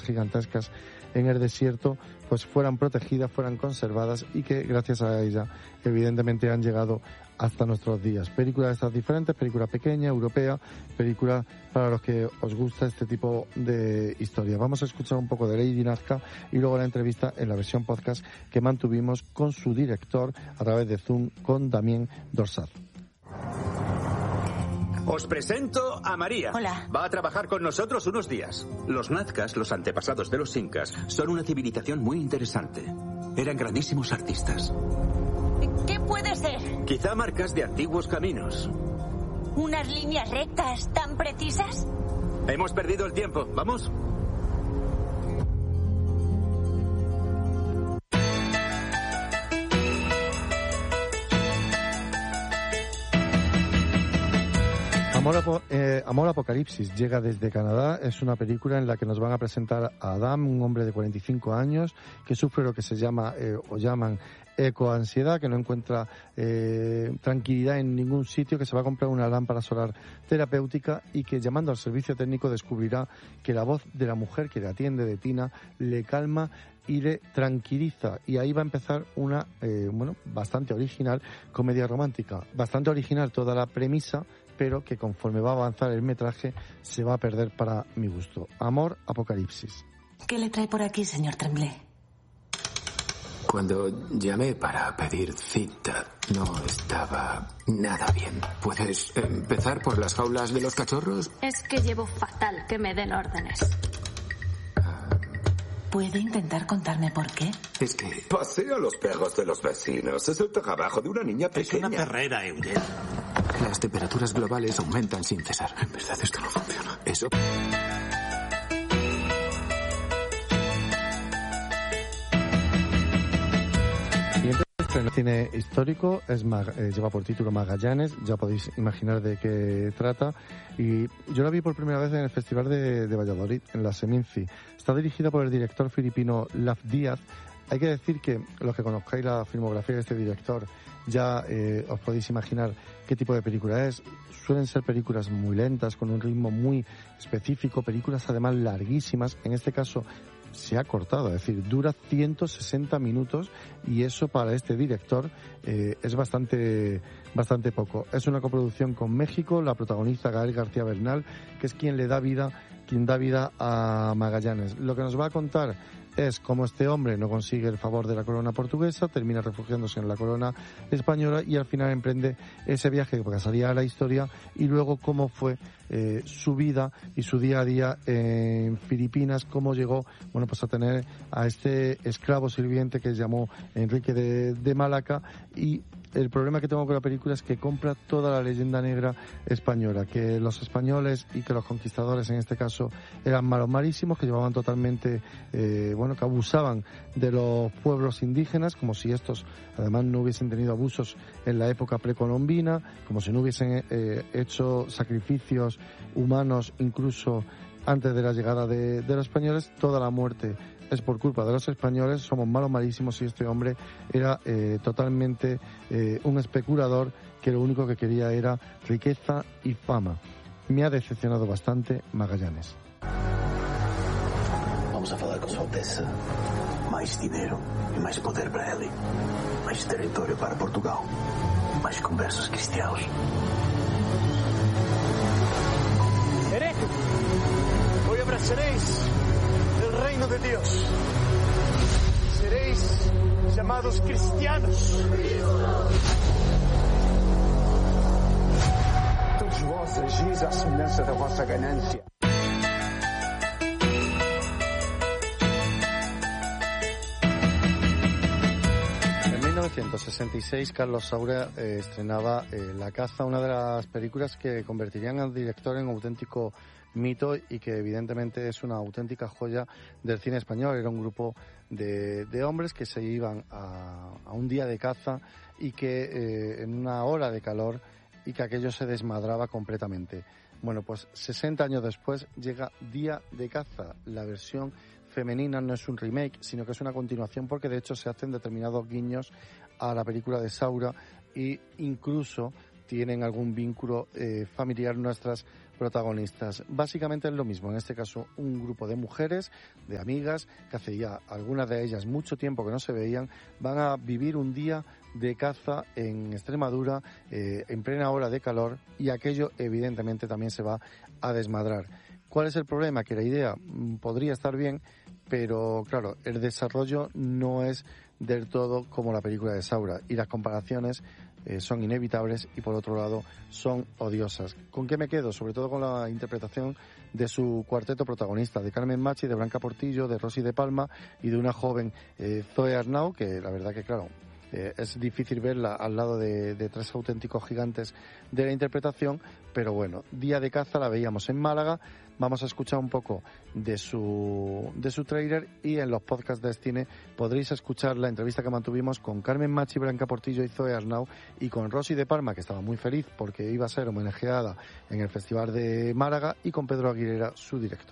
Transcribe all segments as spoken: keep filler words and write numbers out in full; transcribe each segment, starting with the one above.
gigantescas en el desierto, pues fueran protegidas, fueran conservadas y que gracias a ella evidentemente han llegado hasta nuestros días. Películas de estas diferentes, película pequeña, europea, película para los que os gusta este tipo de historia. Vamos a escuchar un poco de Lady Nazca y luego la entrevista en la versión podcast que mantuvimos con su director a través de Zoom, con Damien Dorsat. Os presento a María. Hola. Va a trabajar con nosotros unos días. Los nazcas, los antepasados de los incas, son una civilización muy interesante. Eran grandísimos artistas. ¿Qué puede ser? Quizá marcas de antiguos caminos. ¿Unas líneas rectas tan precisas? Hemos perdido el tiempo. ¿Vamos? Amor, eh, Amor Apocalipsis llega desde Canadá. Es una película en la que nos van a presentar a Adam, un hombre de cuarenta y cinco años que sufre lo que se llama eh, o llaman ecoansiedad, que no encuentra eh, tranquilidad en ningún sitio, que se va a comprar una lámpara solar terapéutica y que, llamando al servicio técnico, descubrirá que la voz de la mujer que le atiende, de Tina, le calma y le tranquiliza. Y ahí va a empezar una, eh, bueno, bastante original comedia romántica. Bastante original toda la premisa, pero que conforme va a avanzar el metraje se va a perder para mi gusto. Amor Apocalipsis. ¿Qué le trae por aquí, señor Tremblay? Cuando llamé para pedir cita, no estaba nada bien. ¿Puedes empezar por las jaulas de los cachorros? Es que llevo fatal que me den órdenes. ¿Puede intentar contarme por qué? Es que... Paseo a los perros de los vecinos. Es el trabajo de una niña pequeña. Es una perrera, Eugene. Las temperaturas globales aumentan sin cesar. En verdad esto no funciona. Eso... El cine histórico es Mag- eh, lleva por título Magallanes, ya podéis imaginar de qué trata, y yo la vi por primera vez en el Festival de, de Valladolid, en la Seminci. Está dirigida por el director filipino Laf Díaz. Hay que decir que los que conozcáis la filmografía de este director ya eh, os podéis imaginar qué tipo de película es. Suelen ser películas muy lentas, con un ritmo muy específico, películas además larguísimas. En este caso se ha cortado, es decir, dura ciento sesenta minutos y eso para este director eh, es bastante bastante poco. Es una coproducción con México, la protagoniza Gael García Bernal, que es quien le da vida, quien da vida a Magallanes. Lo que nos va a contar es cómo este hombre no consigue el favor de la corona portuguesa, termina refugiándose en la corona española y al final emprende ese viaje que pasaría a la historia, y luego cómo fue eh, su vida y su día a día en Filipinas, cómo llegó, bueno, pues a tener a este esclavo sirviente que llamó Enrique de, de Malaca. Y el problema que tengo con la película es que compra toda la leyenda negra española, que los españoles y que los conquistadores en este caso eran malos malísimos, que llevaban totalmente, eh, bueno, que abusaban de los pueblos indígenas, como si estos además no hubiesen tenido abusos en la época precolombina, como si no hubiesen eh, hecho sacrificios humanos incluso antes de la llegada de, de los españoles. Toda la muerte es por culpa de los españoles, somos malos malísimos, y este hombre era eh, totalmente eh, un especulador que lo único que quería era riqueza y fama. Me ha decepcionado bastante Magallanes. Vamos a falar con Sua Alteza. Mais dinheiro e mais poder para ele. Mais território para Portugal. Mais conversas cristianos. Herejes, hoy abrazaréis el reino de Dios. Seréis llamados cristianos. Todos vós agis à semelhança da vossa ganância. En mil novecientos sesenta y seis Carlos Saura eh, estrenaba eh, La caza, una de las películas que convertirían al director en auténtico mito y que evidentemente es una auténtica joya del cine español. Era un grupo de, de hombres que se iban a, a un día de caza y que eh, en una hora de calor, y que aquello se desmadraba completamente. Bueno, pues sesenta años después llega Día de Caza. La versión femenina no es un remake, sino que es una continuación, porque de hecho se hacen determinados guiños a la película de Saura, e incluso tienen algún vínculo eh, familiar nuestras protagonistas. Básicamente es lo mismo, en este caso un grupo de mujeres, de amigas, que hace ya algunas de ellas mucho tiempo que no se veían, van a vivir un día de caza en Extremadura, eh, en plena hora de calor, y aquello evidentemente también se va a desmadrar. ¿Cuál es el problema? Que la idea podría estar bien, pero claro, el desarrollo no es del todo como la película de Saura, y las comparaciones eh, son inevitables y por otro lado son odiosas. ¿Con qué me quedo? Sobre todo con la interpretación de su cuarteto protagonista, de Carmen Machi, de Blanca Portillo, de Rosy de Palma y de una joven eh, Zoe Arnau, que la verdad que claro, Eh, es difícil verla al lado de, de tres auténticos gigantes de la interpretación, pero bueno, Día de Caza la veíamos en Málaga. Vamos a escuchar un poco de su de su tráiler, y en los podcasts de Cine podréis escuchar la entrevista que mantuvimos con Carmen Machi, Blanca Portillo y Zoe Arnau, y con Rosy de Palma, que estaba muy feliz porque iba a ser homenajeada en el Festival de Málaga, y con Pedro Aguilera, su director.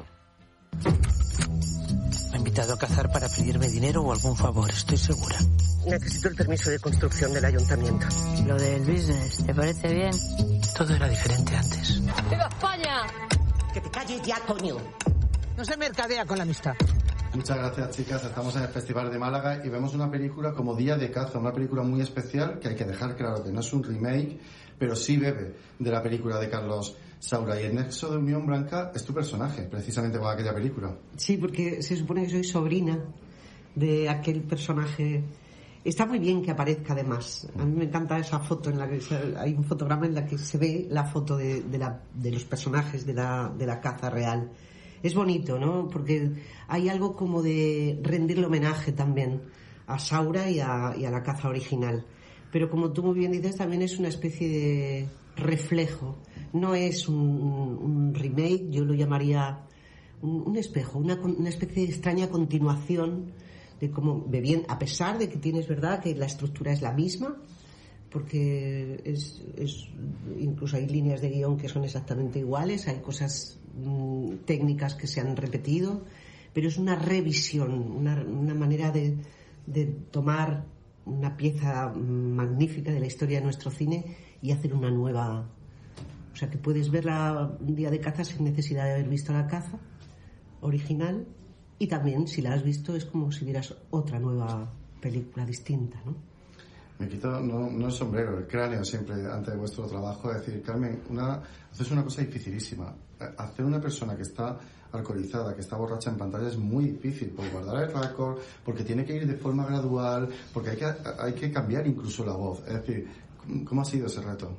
Me ha invitado a cazar para pedirme dinero o algún favor, estoy segura. Necesito el permiso de construcción del ayuntamiento. Lo del business, ¿te parece bien? Todo era diferente antes. ¡Viva España! Que te calles ya, coño. No se mercadea con la amistad. Muchas gracias, chicas. Estamos en el Festival de Málaga y vemos una película como Día de Caza, una película muy especial que hay que dejar claro que no es un remake, pero sí bebe de la película de Carlos Saura. Y el nexo de unión, Blanca, es tu personaje, precisamente con aquella película. Sí, porque se supone que soy sobrina de aquel personaje. Está muy bien que aparezca, además. A mí me encanta esa foto en la que se, hay un fotograma en la que se ve la foto de, de, la, de los personajes de la, de la caza real. Es bonito, ¿no? Porque hay algo como de rendirle homenaje también a Saura y a, y a la caza original. Pero como tú muy bien dices, también es una especie de reflejo. No es un, un remake, yo lo llamaría un, un espejo, una, una especie de extraña continuación de cómo Bebien, a pesar de que tienes verdad que la estructura es la misma, porque es, es incluso hay líneas de guión que son exactamente iguales, hay cosas mmm, técnicas que se han repetido, pero es una revisión, una, una manera de, de tomar una pieza magnífica de la historia de nuestro cine y hacer una nueva. O sea, que puedes verla un Día de Caza sin necesidad de haber visto la caza original, y también, si la has visto, es como si vieras otra nueva película distinta, ¿no? Me quito, no, no el sombrero, el cráneo siempre ante vuestro trabajo. Es decir, Carmen, una, haces una cosa dificilísima. Hacer una persona que está alcoholizada, que está borracha en pantalla es muy difícil, por guardar el récord, porque tiene que ir de forma gradual, porque hay que, hay que cambiar incluso la voz. Es decir, ¿cómo ha sido ese reto?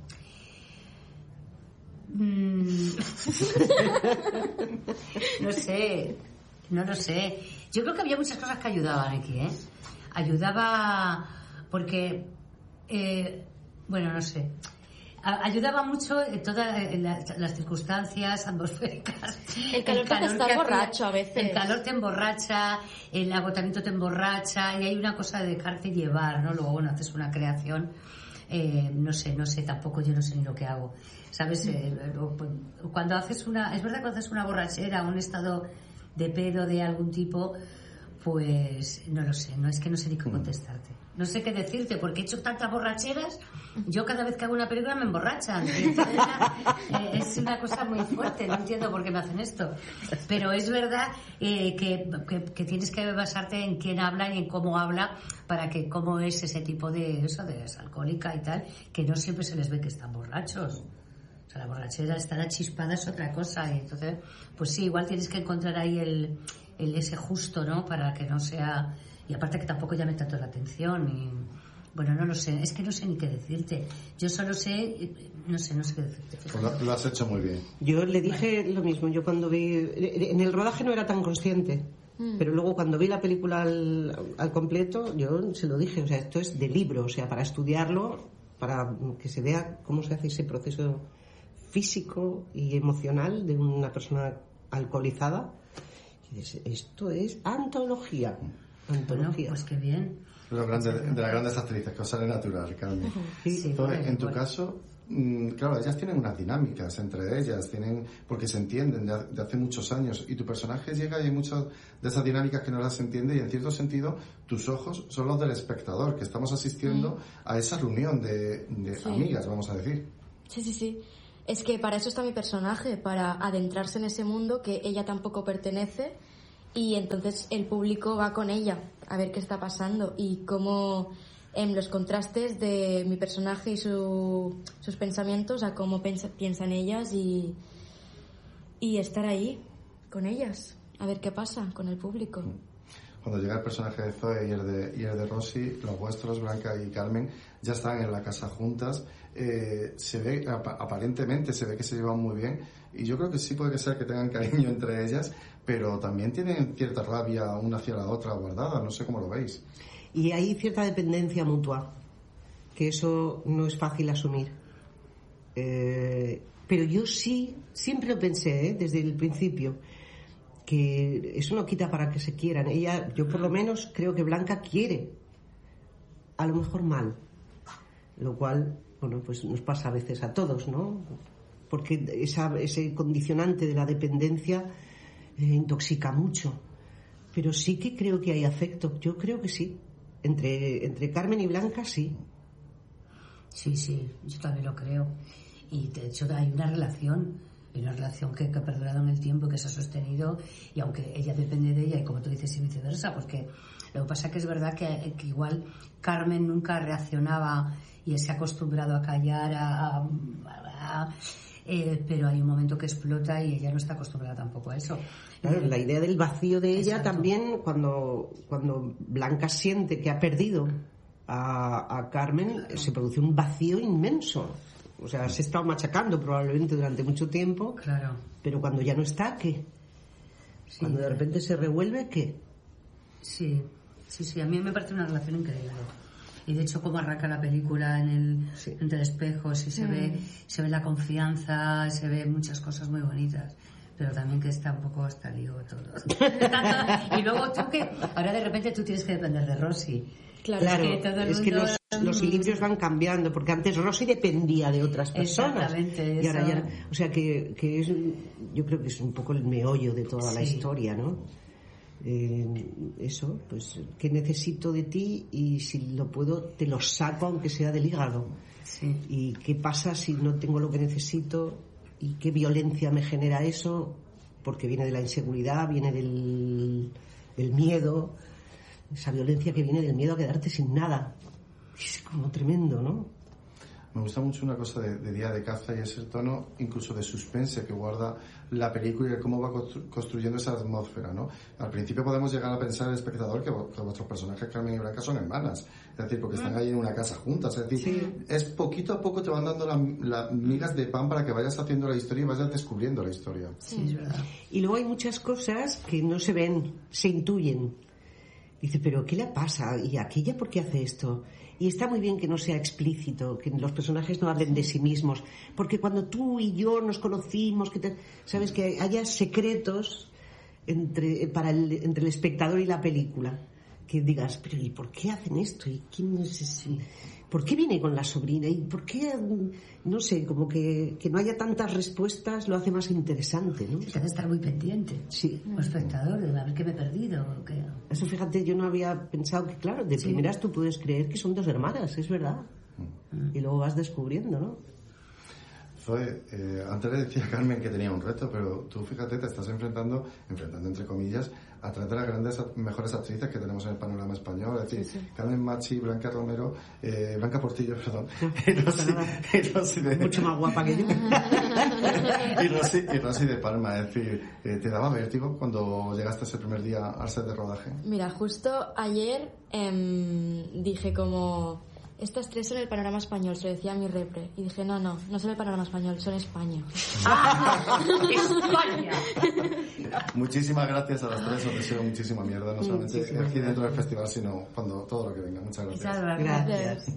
Mm. No sé, no lo sé. Yo creo que había muchas cosas que ayudaban aquí, ¿eh? Ayudaba porque, eh, bueno, no sé. Ayudaba mucho en todas las, las circunstancias atmosféricas. El calor, el calor te está borracho a veces. El calor te emborracha, el agotamiento te emborracha, y hay una cosa de dejarte llevar, ¿no? Luego, bueno, haces una creación. Eh, no sé, no sé, tampoco yo no sé ni lo que hago. ¿Sabes? Eh, cuando haces una... Es verdad que cuando haces una borrachera, un estado de pedo de algún tipo, pues no lo sé, no es que no sé ni cómo contestarte. No sé qué decirte, porque he hecho tantas borracheras. Yo cada vez que hago una película me emborrachan. Eh, es una cosa muy fuerte, no entiendo por qué me hacen esto. Pero es verdad eh, que, que, que tienes que basarte en quién habla y en cómo habla, para que cómo es ese tipo de eso, de es alcohólica y tal, que no siempre se les ve que están borrachos. O sea, la borrachera, estar achispada es otra cosa. Y entonces, pues sí, igual tienes que encontrar ahí el, el ese justo, ¿no? Para que no sea... Y aparte que tampoco llame tanto la atención y... Bueno, no lo sé, es que no sé ni qué decirte. Yo solo sé, no sé, no sé qué decirte. Pues lo, lo has hecho muy bien. Yo le dije lo mismo, yo cuando vi... En el rodaje no era tan consciente, mm. pero luego cuando vi la película al, al completo, yo se lo dije, o sea, esto es de libro, o sea, para estudiarlo, para que se vea cómo se hace ese proceso físico y emocional de una persona alcoholizada. Y dices, esto es antología. Bueno, pues qué bien. Lo grande, de las grandes actrices, que os sale natural, Carmen. Sí, sí, Entonces, bueno, en tu bueno. caso, claro, ellas tienen unas dinámicas entre ellas, tienen porque se entienden de, de hace muchos años, y tu personaje llega y hay muchas de esas dinámicas que no las entiende, y en cierto sentido tus ojos son los del espectador, que estamos asistiendo mm. a esa reunión de, de sí. amigas, vamos a decir. Sí, sí, sí. Es que para eso está mi personaje, para adentrarse en ese mundo que ella tampoco pertenece, y entonces el público va con ella a ver qué está pasando y cómo en los contrastes de mi personaje y su, sus pensamientos a cómo pensa, piensan ellas y, y estar ahí con ellas, a ver qué pasa con el público. Cuando llega el personaje de Zoe y el de, y el de Rosy, los vuestros, Blanca y Carmen, ya están en la casa juntas. Eh, se ve, aparentemente se ve que se llevan muy bien, y yo creo que sí puede ser que tengan cariño entre ellas, pero también tienen cierta rabia una hacia la otra guardada, no sé cómo lo veis. Y hay cierta dependencia mutua, que eso no es fácil asumir. Eh, pero yo sí, siempre lo pensé, ¿eh? desde el principio, que eso no quita para que se quieran. Ella, yo por lo menos creo que Blanca quiere, a lo mejor mal, lo cual, bueno, pues nos pasa a veces a todos, ¿no? Porque esa, ese condicionante de la dependencia eh, intoxica mucho. Pero sí que creo que hay afecto, yo creo que sí. Entre, entre Carmen y Blanca, sí. Sí, sí, yo también lo creo. Y de hecho hay una relación, hay una relación que, que ha perdurado en el tiempo, que se ha sostenido, y aunque ella depende de ella, y como tú dices, y viceversa, porque lo que pasa es que es verdad que, que igual Carmen nunca reaccionaba y se ha acostumbrado a callar, a... a, a Eh, pero hay un momento que explota y ella no está acostumbrada tampoco a eso. Claro, la idea del vacío de ella. Exacto. También cuando, cuando Blanca siente que ha perdido a, a Carmen, se produce un vacío inmenso. O sea, se ha estado machacando probablemente durante mucho tiempo, claro. Pero cuando ya no está, ¿qué? Sí, cuando de repente se revuelve, ¿qué? Sí, sí, sí, a mí me parece una relación increíble. Y de hecho, como arranca la película en el, sí. entre espejos, y se, mm. ve, se ve la confianza, se ve muchas cosas muy bonitas, pero también que está un poco hasta el higo todo. Y luego tú que, ahora de repente tú tienes que depender de Rosy. Claro, claro, es que, todo el es mundo... que los, los equilibrios van cambiando, porque antes Rosy dependía de otras personas. Exactamente, y ahora ya, o sea que, que es, yo creo que es un poco el meollo de toda sí. la historia, ¿no? Eh, eso, pues, ¿qué necesito de ti? Y si lo puedo, te lo saco aunque sea del hígado. Sí. ¿Y qué pasa si no tengo lo que necesito? ¿Y qué violencia me genera eso? Porque viene de la inseguridad, viene del, del miedo, esa violencia que viene del miedo a quedarte sin nada. Es como tremendo, ¿no? Me gusta mucho una cosa de, de Día de Caza, y es el tono incluso de suspense que guarda la película y cómo va constru- construyendo esa atmósfera, ¿no? Al principio podemos llegar a pensar el espectador que, que vuestros personajes Carmen y Blanca son hermanas, es decir, porque están ahí en una casa juntas, es decir, sí. es poquito a poco te van dando las la migas de pan para que vayas haciendo la historia y vayas descubriendo la historia. Sí, es verdad. Y luego hay muchas cosas que no se ven, se intuyen. Dice, pero ¿qué le pasa? ¿Y aquella por qué hace esto? Y está muy bien que no sea explícito, que los personajes no hablen de sí mismos, porque cuando tú y yo nos conocimos, que te, sabes, que haya secretos entre, para el, entre el espectador y la película, que digas, pero ¿y por qué hacen esto? ¿Y quién es ese? ¿Por qué viene con la sobrina? ¿Y por qué, no sé, como que, que no haya tantas respuestas lo hace más interesante, ¿no? Te hace estar muy pendiente. Sí. Como espectador, de a ver qué me he perdido. O qué... Eso, fíjate, yo no había pensado que, claro, de sí. primeras tú puedes creer que son dos hermanas, es verdad. Mm. Y luego vas descubriendo, ¿no? Zoe, eh, antes le decía a Carmen que tenía un reto, pero tú, fíjate, te estás enfrentando, enfrentando entre comillas, a tres de las grandes, mejores actrices que tenemos en el panorama español, es decir, sí, sí. Carmen Machi, Blanca Romero, eh, Blanca Portillo, perdón, y Rosy, y Rosy de... Mucho más guapa que yo. y, Rosy, y Rosy de Palma, es decir, eh, ¿te daba vértigo cuando llegaste ese primer día al set de rodaje? Mira, justo ayer eh, dije como... Estas tres son el panorama español, se lo decía a mi repre. Y dije, no, no, no son el panorama español, son España. ¡España! Muchísimas gracias a las tres, os deseo muchísima mierda, no solamente Muchísimas aquí dentro del gracias. festival, sino cuando todo lo que venga. Muchas gracias. Muchas gracias. Gracias.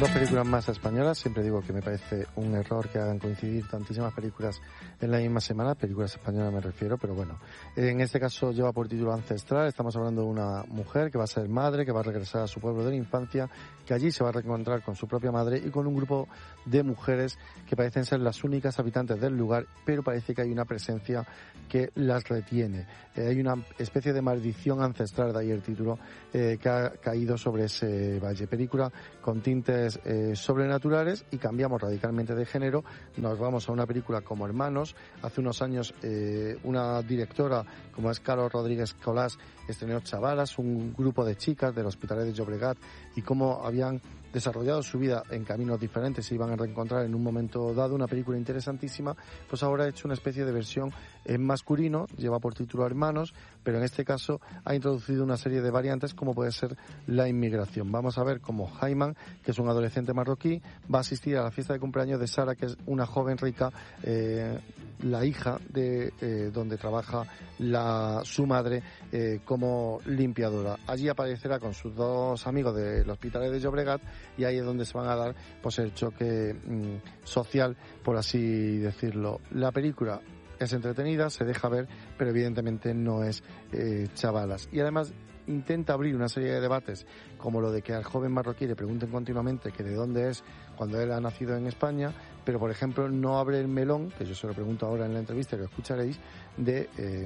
Dos películas más españolas. Siempre digo que me parece un error que hagan coincidir tantísimas películas en la misma semana. Películas españolas me refiero, pero bueno. En este caso lleva por título Ancestral. Estamos hablando de una mujer que va a ser madre, que va a regresar a su pueblo de la infancia, que allí se va a reencontrar con su propia madre y con un grupo de mujeres que parecen ser las únicas habitantes del lugar, pero parece que hay una presencia que las retiene. Eh, hay una especie de maldición ancestral, de ahí el título, eh, que ha caído sobre ese valle. Película con tintes eh, sobrenaturales, y cambiamos radicalmente de género. Nos vamos a una película como Hermanos. Hace unos años eh, una directora como es Carol Rodríguez Colás estrenó Chavalas, un grupo de chicas del Hospitalet de Llobregat, y cómo habían desarrollado su vida en caminos diferentes, se iban a reencontrar en un momento dado. Una película interesantísima. Pues ahora ha hecho una especie de versión en masculino, lleva por título Hermanos, pero en este caso ha introducido una serie de variantes como puede ser la inmigración. Vamos a ver cómo Jaiman, que es un adolescente marroquí, va a asistir a la fiesta de cumpleaños de Sara, que es una joven rica, eh, la hija de eh, donde trabaja la su madre eh, como limpiadora. Allí aparecerá con sus dos amigos del Hospitalet de Llobregat, y ahí es donde se van a dar pues el choque mmm, social, por así decirlo. La película es entretenida, se deja ver, pero evidentemente no es eh, Chavalas. Y además intenta abrir una serie de debates, como lo de que al joven marroquí le pregunten continuamente que de dónde es cuando él ha nacido en España, pero por ejemplo no abre el melón, que yo se lo pregunto ahora en la entrevista y lo escucharéis, de eh,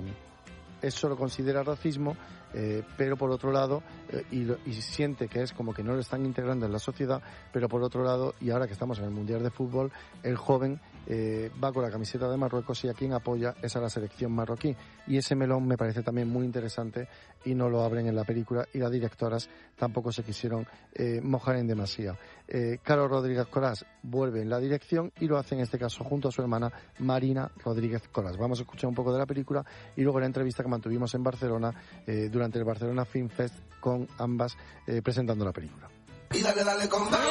eso lo considera racismo, eh, pero por otro lado, eh, y, lo, y siente que es como que no lo están integrando en la sociedad, pero por otro lado, y ahora que estamos en el Mundial de Fútbol, el joven eh, va con la camiseta de Marruecos y a quien apoya es a la selección marroquí. Y ese melón me parece también muy interesante y no lo abren en la película, y las directoras tampoco se quisieron eh, mojar en demasía. Eh, Carol Rodríguez Colás vuelve en la dirección y lo hace en este caso junto a su hermana Marina Rodríguez Colás. Vamos a escuchar un poco de la película y luego la entrevista que mantuvimos en Barcelona eh, durante el Barcelona Film Fest con ambas eh, presentando la película. Y dale, dale con más.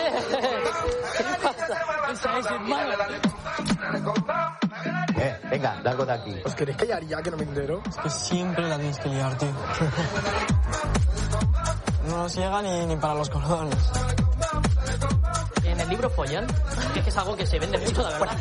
Eh, venga, largo de aquí. ¿Os queréis callar ya, que no me entero? Es que siempre la tienes que liar, tío. No nos llega ni, ni para los cordones. En el libro follan, que es que es algo que se vende mucho, la verdad.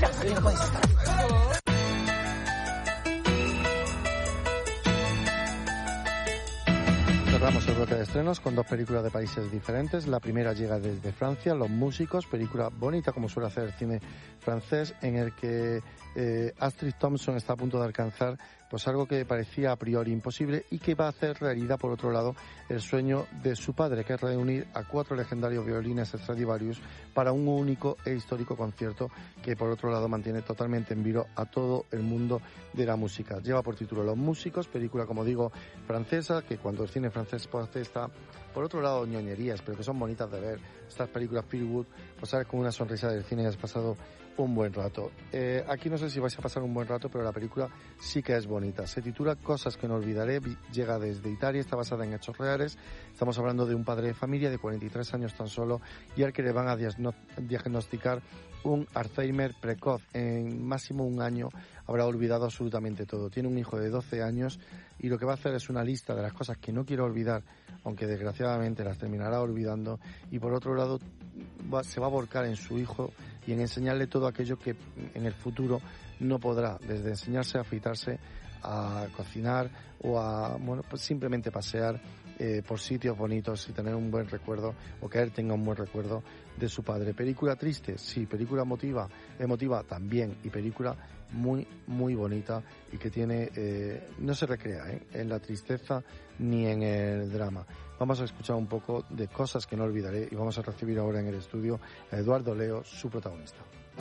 Cerramos el bloque de estrenos con dos películas de países diferentes. La primera llega desde Francia, Los Músicos, película bonita como suele hacer el cine francés, en el que eh, Astrid Thompson está a punto de alcanzar pues algo que parecía a priori imposible y que va a hacer realidad, por otro lado, el sueño de su padre, que es reunir a cuatro legendarios violines Stradivarius para un único e histórico concierto que, por otro lado, mantiene totalmente en vilo a todo el mundo de la música. Lleva por título Los Músicos, película, como digo, francesa, que cuando el cine francés pues, está, por otro lado, ñoñerías, pero que son bonitas de ver. Estas películas feel good, pues sales con una sonrisa del cine y has pasado un buen rato. Eh, aquí no sé si vais a pasar un buen rato, pero la película sí que es bonita. Se titula Cosas que no olvidaré, llega desde Italia, está basada en hechos reales. Estamos hablando de un padre de familia de cuarenta y tres años tan solo, y al que le van a diagnosticar un Alzheimer precoz. En máximo un año habrá olvidado absolutamente todo. Tiene un hijo de doce años y lo que va a hacer es una lista de las cosas que no quiere olvidar, aunque desgraciadamente las terminará olvidando, y por otro lado va, se va a volcar en su hijo y en enseñarle todo aquello que en el futuro no podrá, desde enseñarse a afeitarse, a cocinar o a bueno pues simplemente pasear eh, por sitios bonitos y tener un buen recuerdo, o que él tenga un buen recuerdo de su padre. Película triste, sí. Película emotiva, emotiva también, y película muy muy bonita y que tiene eh, no se recrea ¿eh? en la tristeza ni en el drama. Vamos a escuchar un poco de Cosas que no olvidaré y vamos a recibir ahora en el estudio a Eduardo Leo, su protagonista.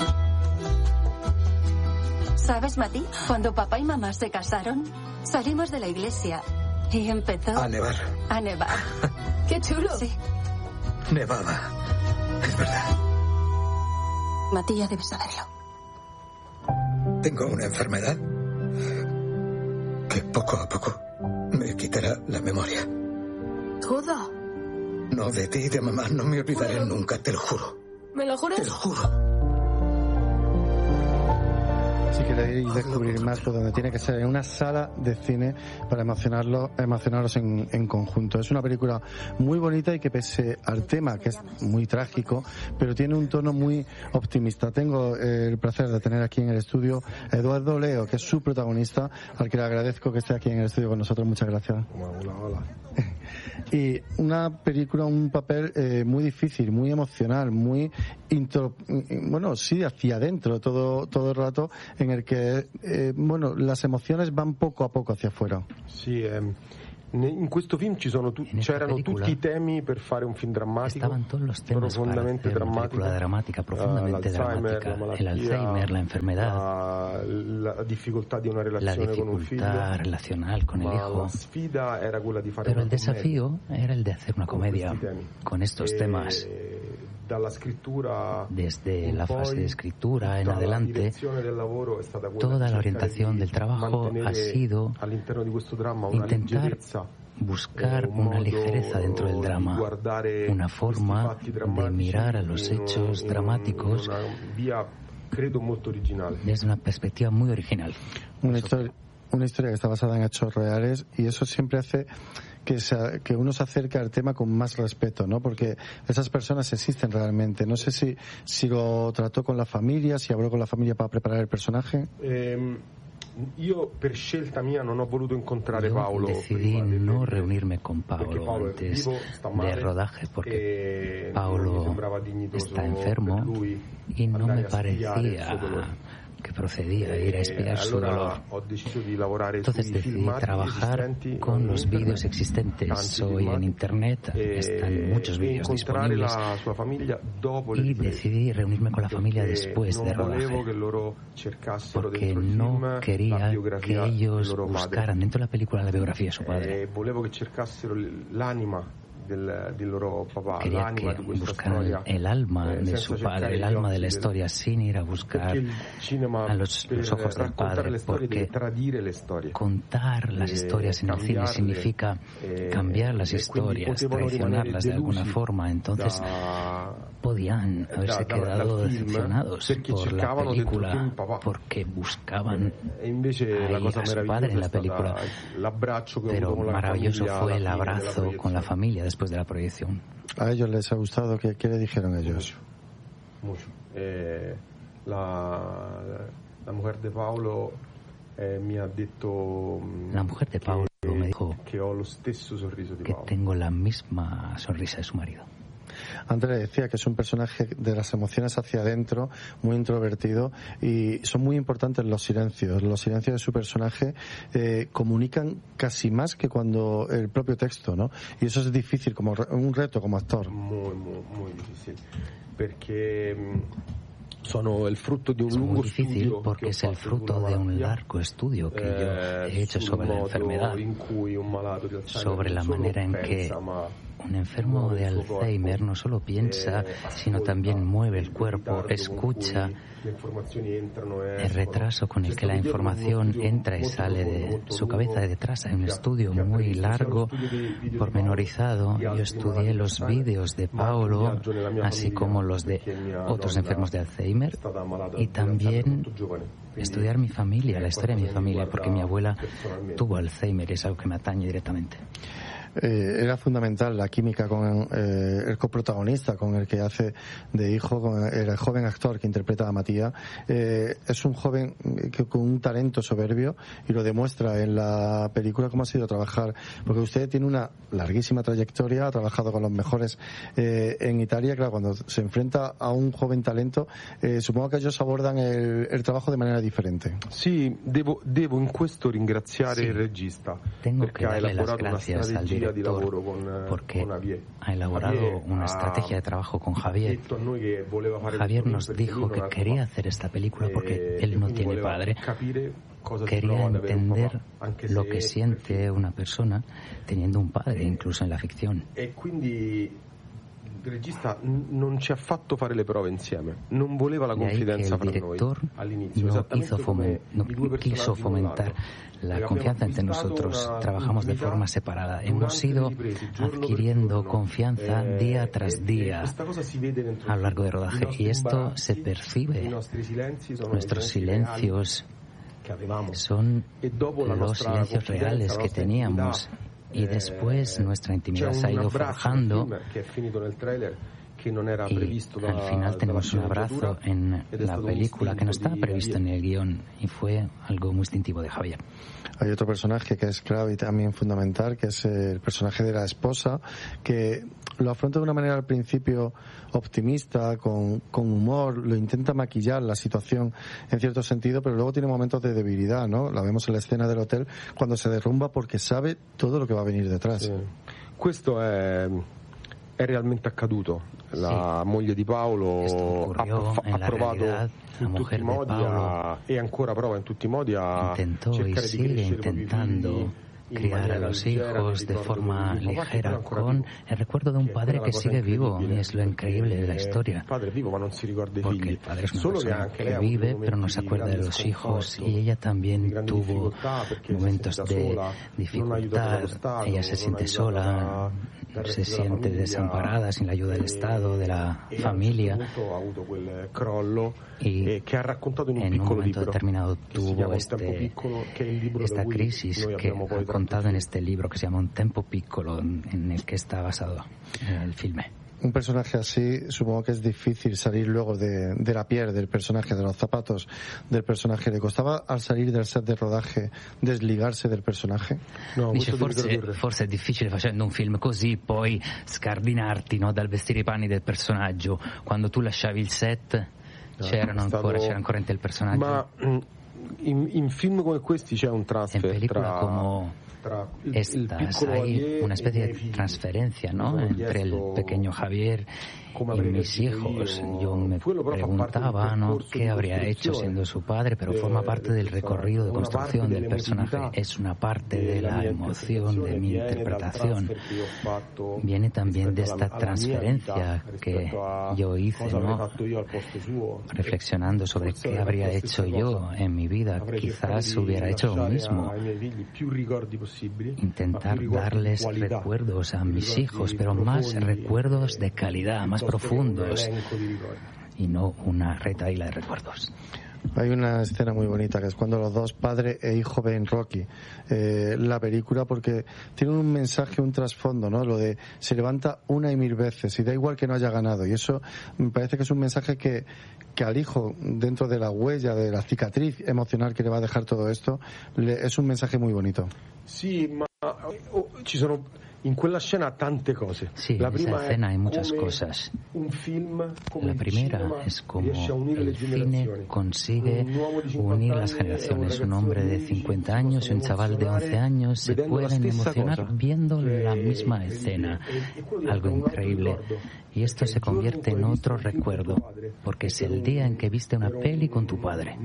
¿Sabes, Mati? Cuando papá y mamá se casaron, salimos de la iglesia y empezó a nevar. A nevar. ¡Qué chulo! Sí. Nevaba. Es verdad. Mati, ya debes saberlo. Tengo una enfermedad que poco a poco me quitará la memoria. ¿Toda? No, de ti y de mamá no me olvidaré ¿Pero? nunca, te lo juro. ¿Me lo juras? Te lo juro. Si queréis descubrir más, pues donde tiene que ser, en una sala de cine para emocionarlo, emocionaros en, en conjunto. Es una película muy bonita y que pese al tema, que es muy trágico, pero tiene un tono muy optimista. Tengo eh, el placer de tener aquí en el estudio a Eduardo Leo, que es su protagonista, al que le agradezco que esté aquí en el estudio con nosotros. Muchas gracias. Hola, hola. Y una película, un papel eh, muy difícil, muy emocional, muy intro, bueno, sí, hacia adentro todo todo el rato, en el que eh, bueno, las emociones van poco a poco hacia afuera. Sì, ehm, in questo film ci sono tu- c'erano tutti i temi per fare un film drammatico, profondamente drammatico, dramática, profondamente uh, l'Alzheimer, dramática, la malattia, el Alzheimer, la enfermedad, uh, la difficoltà di una relazione la con un figlio, relacional con el ma hijo. la sfida era quella di fare Pero una el desafío commedia era el de hacer una con comedia questi temi. con estos E temas. dalla scrittura Desde in la poi, fase de escritura en tutta la adelante, direzione del lavoro è stata quella toda di la cercare orientación di del trabajo mantenere ha sido all'interno di questo dramma una intentar leggerezza, buscar eh, un una modo ligereza dentro del di drama, guardare una questi forma fatti de drammatici mirar a los in un- hechos in un- dramáticos in una via credo molto originale. desde una perspectiva muy original. Una historia, una historia que está basada en hechos reales, y eso siempre hace que, se, que uno se acerque al tema con más respeto, ¿no? Porque esas personas existen realmente. No sé si, si lo trató con la familia, si habló con la familia para preparar el personaje. Ehm, io per scelta mia non ho voluto incontrare Yo Paolo decidí prima del- no reunirme con perché Paolo Paolo è antes vivo, sta del male, rodaje e porque non mi Paolo sembrava dignitoso está per enfermo lui y no andare me a spiare il suo parecía dolore. que procedía a ir a espiar su allora dolor. ho deciso di lavorare Entonces sui decidí filmati trabajar esistenti con in los internet, vídeos existentes. tanti Hoy filmati, en internet e, están muchos e vídeos incontrare disponibles la sua famiglia dopo le y riprese, decidí reunirme con la familia perché después non de volevo rodaje che loro cercassero porque dentro il no film la quería que biografia di ellos loro padre. buscaran dentro de la película la biografía de su padre. Eh, volevo che cercassero l'anima del, del loro papà, Quería l'anima que di questa buscaran storia, el alma eh, de senza su cercare padre, el gli alma occhi de la del- historia, sin ir a buscar perché il cinema a los, per los ojos del raccontare padre, le storie deve porque tradire le storie. contar las Eh, historias en el cine cambiarle, significa eh, cambiar las e quindi historias, potevano traicionarlas de rimanere alguna delusi forma. Entonces da- podían haberse da- da- quedado dal film, decepcionados perché por la cercavano dentro il película film papà. porque buscaban E invece la ahí cosa a su padre meravigliosa en è la película. stata l'abbraccio che ho Pero avuto con la maravilloso famiglia fue alla el fine della abrazo con la proiezione. familia después de la proyección. A ellos les ha gustado. ¿Qué, qué le dijeron ellos? Mucho. Eh, la, la mujer de Paolo eh, mi ha detto mm, La mujer de che- Paolo me dijo che ho lo stesso sorriso di que Paolo. tengo la misma sonrisa de su marido. Antes le decía que es un personaje de las emociones hacia adentro, muy introvertido, y son muy importantes los silencios. Los silencios de su personaje eh, comunican casi más que cuando el propio texto, ¿no? Y eso es difícil, como re- un reto como actor. Muy, muy, muy difícil. Perché mm, sono il frutto di un Es lungo muy difícil studio porque che ho es el fatto fruto sulla de un malattia, largo estudio que yo eh, he hecho sul sobre la modo enfermedad, in cui un malato di Alzheimer sobre la non solo manera en pensa, que ma un enfermo muove de il suo Alzheimer corpo, no solo piensa, eh, sino ascolta también mueve el il cuerpo, ritardo con escucha cui le informazioni entrano e el escono. retraso con el C'è que la stato dietro uno información studio entra y molto sale profondo, de molto su lungo, cabeza de detrás. Hay un che ha- estudio che ha muy previsto sia lo largo, studio dei video di pormenorizado. Paolo, di Yo altri estudié malati los di Alzheimer, vídeos de ma anche un Paolo, viaggio nella mia así famiglia, como los de perché mia otros donna enfermos de Alzheimer, è stata malata y di Alzheimer también molto giovane. Quindi estudiar mi familia, la è historia de mi qualcosa che mi familia, porque mi guarda abuela personalmente. tuvo Alzheimer y es algo que me atañe directamente. Eh, era fundamental la química con eh, el coprotagonista, con el que hace de hijo, con el joven actor que interpreta a Matías. Eh, es un joven que, con un talento soberbio, y lo demuestra en la película cómo ha sido trabajar, porque usted tiene una larguísima trayectoria, ha trabajado con los mejores eh, en Italia. Claro, cuando se enfrenta a un joven talento, eh, supongo que ellos abordan el, el trabajo de manera differente. Sì, devo, devo in questo ringraziare Sì, il regista tengo perché que ha darle las elaborato una gracias al strategia di director lavoro con, porque con Javier. ha elaborado Javier una ha estrategia de trabajo con Javier. detto a noi che voleva fare Javier questo nos film perché dijo lui que non ha quería papà. hacer esta película porque Eh, él e no quindi tiene voleva padre. capire cosa si Quería prova ad avere un entender papà, anche lo se que siente una persona teniendo un padre, incluso en la ficción. e quindi Il regista non ci ha fatto fare le prove insieme, non voleva la confidenza fra noi all'inizio, no, esattamente hizo fomen, no quiso fomentar la confianza entre nosotros. Trabajamos de forma separada. Hemos ido adquiriendo confianza día tras día a lo largo del rodaje y esto se percibe. Nuestros silencios son los silencios reales que teníamos y después nuestra intimidad se ha ido forjando y al final tenemos un abrazo en la película que no estaba previsto en el guión y fue algo muy instintivo de Javier. Hay otro personaje que es clave y también fundamental, que es el personaje de la esposa, que lo afronta de una manera al principio optimista, con, con humor, lo intenta maquillar la situación en cierto sentido, pero luego tiene momentos de debilidad, ¿no? La vemos en la escena del hotel cuando se derrumba porque sabe todo lo que va a venir detrás. Sì. Questo è, è realmente accaduto. La sì. moglie di Paolo ha, ha provato in tutti i modi a, e ancora prova in tutti i modi a cercare di crescere intentando criar a los hijos de forma ligera con el recuerdo de un padre que sigue vivo y es lo increíble de la historia, porque el padre es una persona que vive pero no se acuerda de los hijos y ella también tuvo momentos de dificultad, ella se siente sola, se siente desamparada sin la ayuda del Estado, de la familia y en un momento determinado tuvo este, esta crisis que ha contado en este libro que se llama Un tempo piccolo, en el que está basado el filme. Un personaje así, supongo que es difícil salir luego de, de la piel del personaje, de los zapatos del personaje. ¿Le costaba al salir del set de rodaje desligarse del personaje? No, dice, forse, forse è difficile facendo un film così poi scardinarti, no, dal vestire i panni del personaggio. Quando tu lasciavi il set c'erano ancora, c'era ancora in te il personaggio. Ma in, in film come questi c'è un transfer tra... Como estas hay una especie de transferencia, ¿no?, entre el pequeño Javier y mis hijos. Yo me preguntaba, ¿no?, qué habría hecho siendo su padre, pero forma parte del recorrido de construcción del personaje, es una parte de la emoción de mi interpretación. Viene también de esta transferencia que yo hice, ¿no?, reflexionando sobre qué habría hecho yo en mi vida. Quizás hubiera hecho lo mismo, intentar darles recuerdos a mis hijos, pero más recuerdos de calidad, más profundos y no una retahíla de recuerdos. Hay una escena muy bonita que es cuando los dos, padre e hijo, ven Rocky, eh, la película, porque tiene un mensaje, un trasfondo, ¿no? Lo de se levanta una y mil veces y da igual que no haya ganado, y eso me parece que es un mensaje que, que al hijo, dentro de la huella, de la cicatriz emocional que le va a dejar todo esto, le, es un mensaje muy bonito. Sí, ma ci sono in quella scena tante cose. Sí, la en esa escena hay muchas cosas. Un film, come la primera es como el cine consigue unir las generaciones. Un hombre de cincuenta años y un chaval de once años se pueden emocionar viendo la misma escena. Algo increíble. Y esto se convierte en otro recuerdo, porque es el día en que viste una peli con tu padre.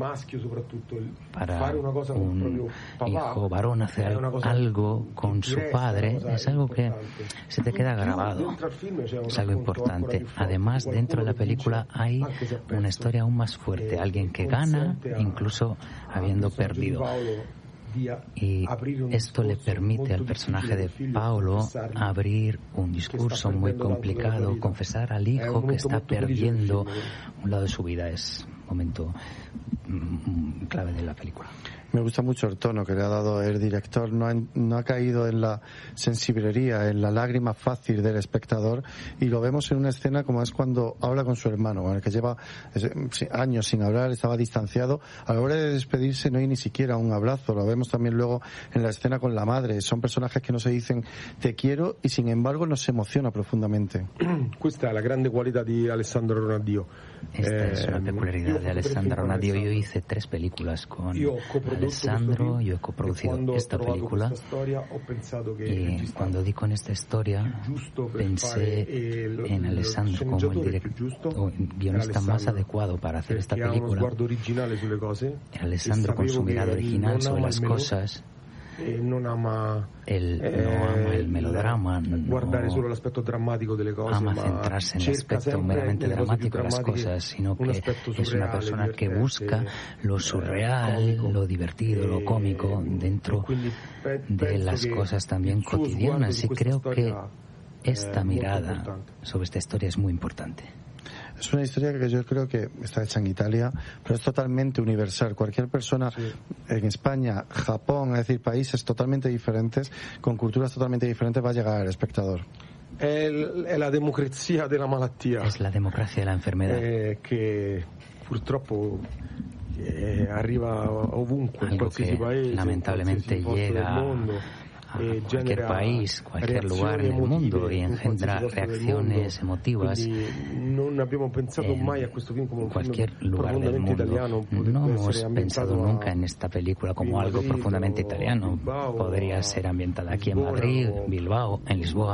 Para un hijo varón hacer algo con su padre es algo que se te queda grabado, es algo importante. Además, dentro de la película hay una historia aún más fuerte, alguien que gana incluso habiendo perdido. Y esto le permite al personaje de Paolo abrir un discurso muy complicado, confesar al hijo que está perdiendo un lado de su vida. Es un momento clave de la película. Me gusta mucho el tono que le ha dado el director. No ha, no ha caído en la sensiblería, en la lágrima fácil del espectador, y lo vemos en una escena como es cuando habla con su hermano, con el que lleva años sin hablar, estaba distanciado. A la hora de despedirse no hay ni siquiera un abrazo. Lo vemos también luego en la escena con la madre. Son personajes que no se dicen te quiero y sin embargo nos emociona profundamente. Questa è la grande qualità di Alessandro Ronadio. Esta eh, es una peculiaridad de Alessandro Ronadio. Yo hice tres películas con Alessandro, yo he coproducido esta película y cuando di con esta historia pensé en Alessandro como el director o guionista más adecuado para hacer esta película. Alessandro con su mirada original sobre las cosas e non ama él eh, no ama el melodrama, guardare no solo l'aspetto drammatico delle cose, ama ma centrarse en el aspecto meramente dramático de las cosas, sino que es una persona que busca lo surreal, lo divertido, lo cómico dentro de las cosas también cotidianas, y creo que esta mirada sobre esta historia es muy importante. Es una historia que yo creo que está hecha en Italia, pero es totalmente universal. Cualquier persona sí. en España, Japón, es decir, países totalmente diferentes, con culturas totalmente diferentes, va a llegar al espectador. È la democrazia della malattia. Es la democracia de la enfermedad. Eh, che purtroppo eh, arriva ovunque, algo in qualsiasi que paese, lamentablemente in qualsiasi llega del mondo. a cualquier país, cualquier lugar del mundo y engendra reacciones emotivas. Non abbiamo pensato mai a questo film come un cualquier film lugar del mundo. Italiano. No hemos pensado nunca en esta película como algo profundamente italiano. Podría ser ambientada aquí en Madrid, Bilbao, en Lisboa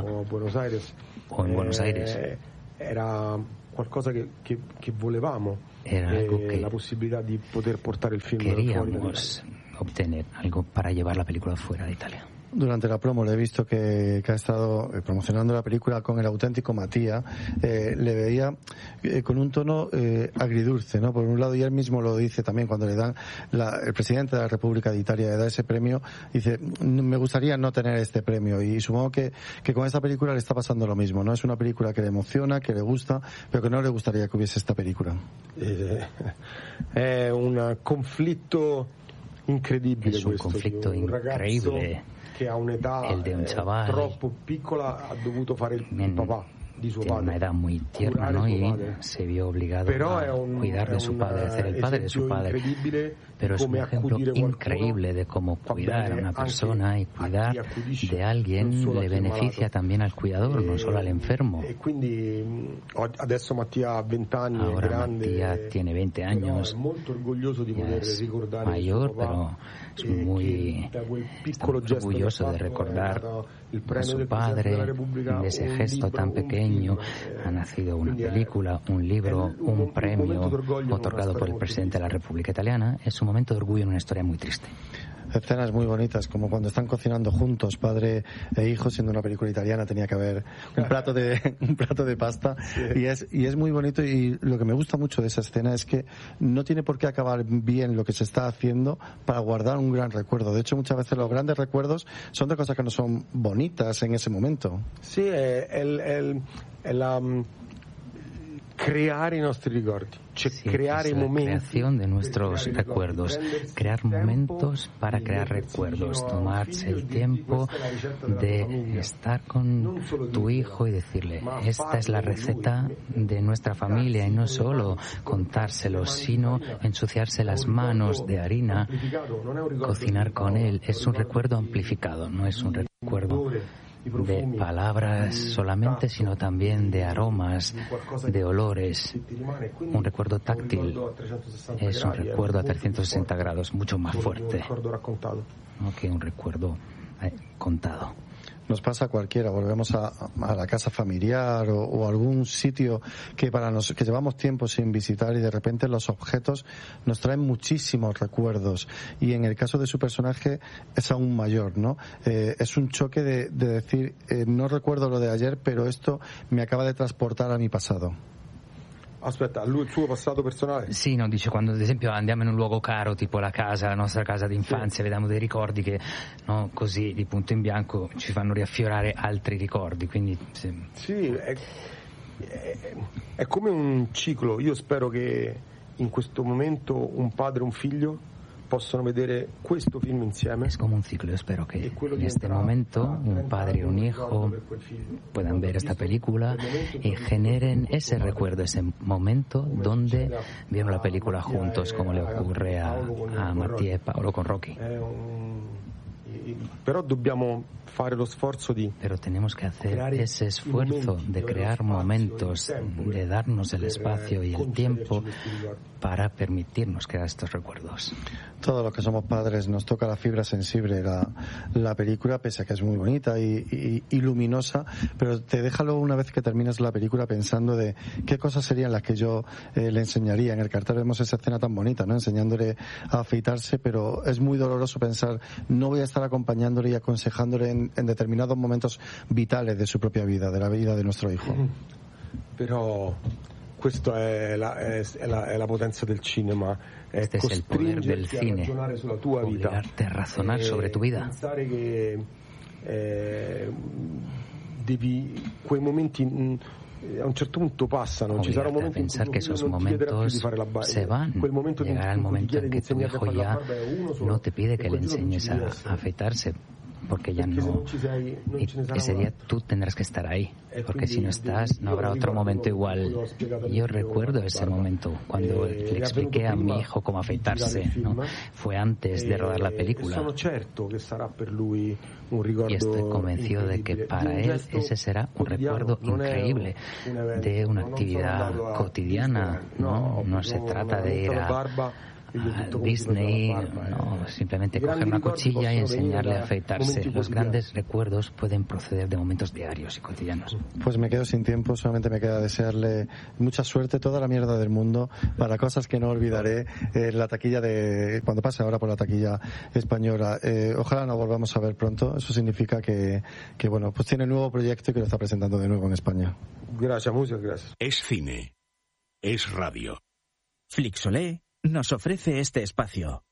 o en Buenos Aires. Era qualcosa che, che, che volevamo. Era algo que la possibilità di poter portare il film queríamos obtener, algo para llevar la película fuera de Italia. Durante la promo le he visto que, que ha estado promocionando la película con el auténtico Matías. Eh, le veía eh, con un tono eh, agridulce, ¿no? Por un lado, y él mismo lo dice también cuando le dan, la, el presidente de la República de Italia le da ese premio, dice, me gustaría no tener este premio, y supongo que, que con esta película le está pasando lo mismo, ¿no? Es una película que le emociona, que le gusta, pero que no le gustaría que hubiese esta película. Eh, è un conflitto incredibile. Es un questo, conflitto un increíble. Che a un'età el de un chaval, eh, troppo piccola ha dovuto fare il en, papà di suo tiene padre. Una edad muy tierna, ¿no? Y se vio obligado Però a un, cuidar de su padre, a ser el padre de su padre. Pero es un ejemplo increíble de cómo cuidar a una persona, y cuidar de alguien le beneficia también al cuidador, no solo al enfermo. E quindi adesso Mattia ha venti anni, Ahora è grande, Matías tiene veinte años, è molto orgoglioso di poter es ricordare mayor, suo papà, pero es muy está orgulloso de recordar a su padre. De ese gesto tan pequeño ha nacido una película, un libro, un premio otorgado por el presidente de la República Italiana. Es un momento de orgullo en una historia muy triste. Escenas muy bonitas, como cuando están cocinando juntos, padre e hijo, siendo una película italiana tenía que haber un plato de un plato de pasta, y es y es muy bonito, y lo que me gusta mucho de esa escena es que no tiene por qué acabar bien lo que se está haciendo para guardar un gran recuerdo. De hecho, muchas veces los grandes recuerdos son de cosas que no son bonitas en ese momento. Sí, el, el, el um, crear i nostri ricordi, cioè sí, creare es la momenti, creación de nuestros recuerdos, crear momentos para crear recuerdos, tomarse el tiempo de estar con tu hijo y decirle, esta es la receta de nuestra familia, y no solo contárselo, sino ensuciarse las manos de harina, cocinar con él. Es un recuerdo amplificado, no es un recuerdo de palabras solamente, sino también de aromas, de olores. Un recuerdo táctil es un recuerdo a trescientos sesenta grados, mucho más fuerte, ¿no?, que un recuerdo eh, contado. Nos pasa a cualquiera, volvemos a, a la casa familiar o, o algún sitio que para nos, que llevamos tiempo sin visitar, y de repente los objetos nos traen muchísimos recuerdos, y en el caso de su personaje es aún mayor, ¿no? Eh, es un choque de, de decir, eh, no recuerdo lo de ayer, pero esto me acaba de transportar a mi pasado. Aspetta, lui il suo passato personale? Sì, no, dice, quando ad esempio andiamo in un luogo caro, tipo la casa, la nostra casa d'infanzia, sì, vediamo dei ricordi che, no, così di punto in bianco ci fanno riaffiorare altri ricordi, quindi sì, sì è, è, è come un ciclo. Io spero che in questo momento un padre e un figlio possono vedere questo film insieme. Es como un ciclo. Yo espero que en este momento un padre y un hijo puedan ver esta película y generen ese recuerdo, ese momento donde vieron la película juntos, como le ocurre a, a Mattia y Paolo con Rocky. Però dobbiamo fare lo sforzo di Pero tenemos que hacer ese esfuerzo de crear momentos, de darnos el espacio y el tiempo para permitirnos crear estos recuerdos. Todos los que somos padres nos toca la fibra sensible la, la película, pese a que es muy bonita y, y, y luminosa, pero te deja luego, una vez que terminas la película, pensando de qué cosas serían las que yo eh, le enseñaría. En el cartel vemos esa escena tan bonita, ¿no?, enseñándole a afeitarse, pero es muy doloroso pensar, no voy a estar acompañado acompañándole y aconsejándole en, en determinados momentos vitales de su propia vida, de la vida de nuestro hijo. Pero questo è la, è, la, è la potenza del cinema. Este es el poder del cine, obligarte a razonar sobre tu vida. Che, eh, devi, quei momenti a un certo punto passano, ci sarà un momento in pensar que esos momentos se van, llegará el momento en que tu hijo ya no te pide que le enseñes a, a afeitarse, porque ya no, ese día tú tendrás que estar ahí, porque si no estás no habrá otro momento igual. Yo recuerdo ese momento cuando le expliqué a mi hijo cómo afeitarse, ¿no? Fue antes de rodar la película y estoy convencido de que para él ese será un recuerdo increíble de una actividad cotidiana, ¿no? No se trata de ir a a Disney, no, simplemente coger una cuchilla y enseñarle a afeitarse. Los grandes recuerdos pueden proceder de momentos diarios y cotidianos. Pues me quedo sin tiempo, solamente me queda desearle mucha suerte, toda la mierda del mundo, para cosas que no olvidaré en la taquilla de, cuando pase ahora por la taquilla española. Eh, ojalá nos volvamos a ver pronto, eso significa que, que bueno, pues tiene un nuevo proyecto y que lo está presentando de nuevo en España. Gracias, muchas gracias. Es cine, es radio. Flixolé nos ofrece este espacio.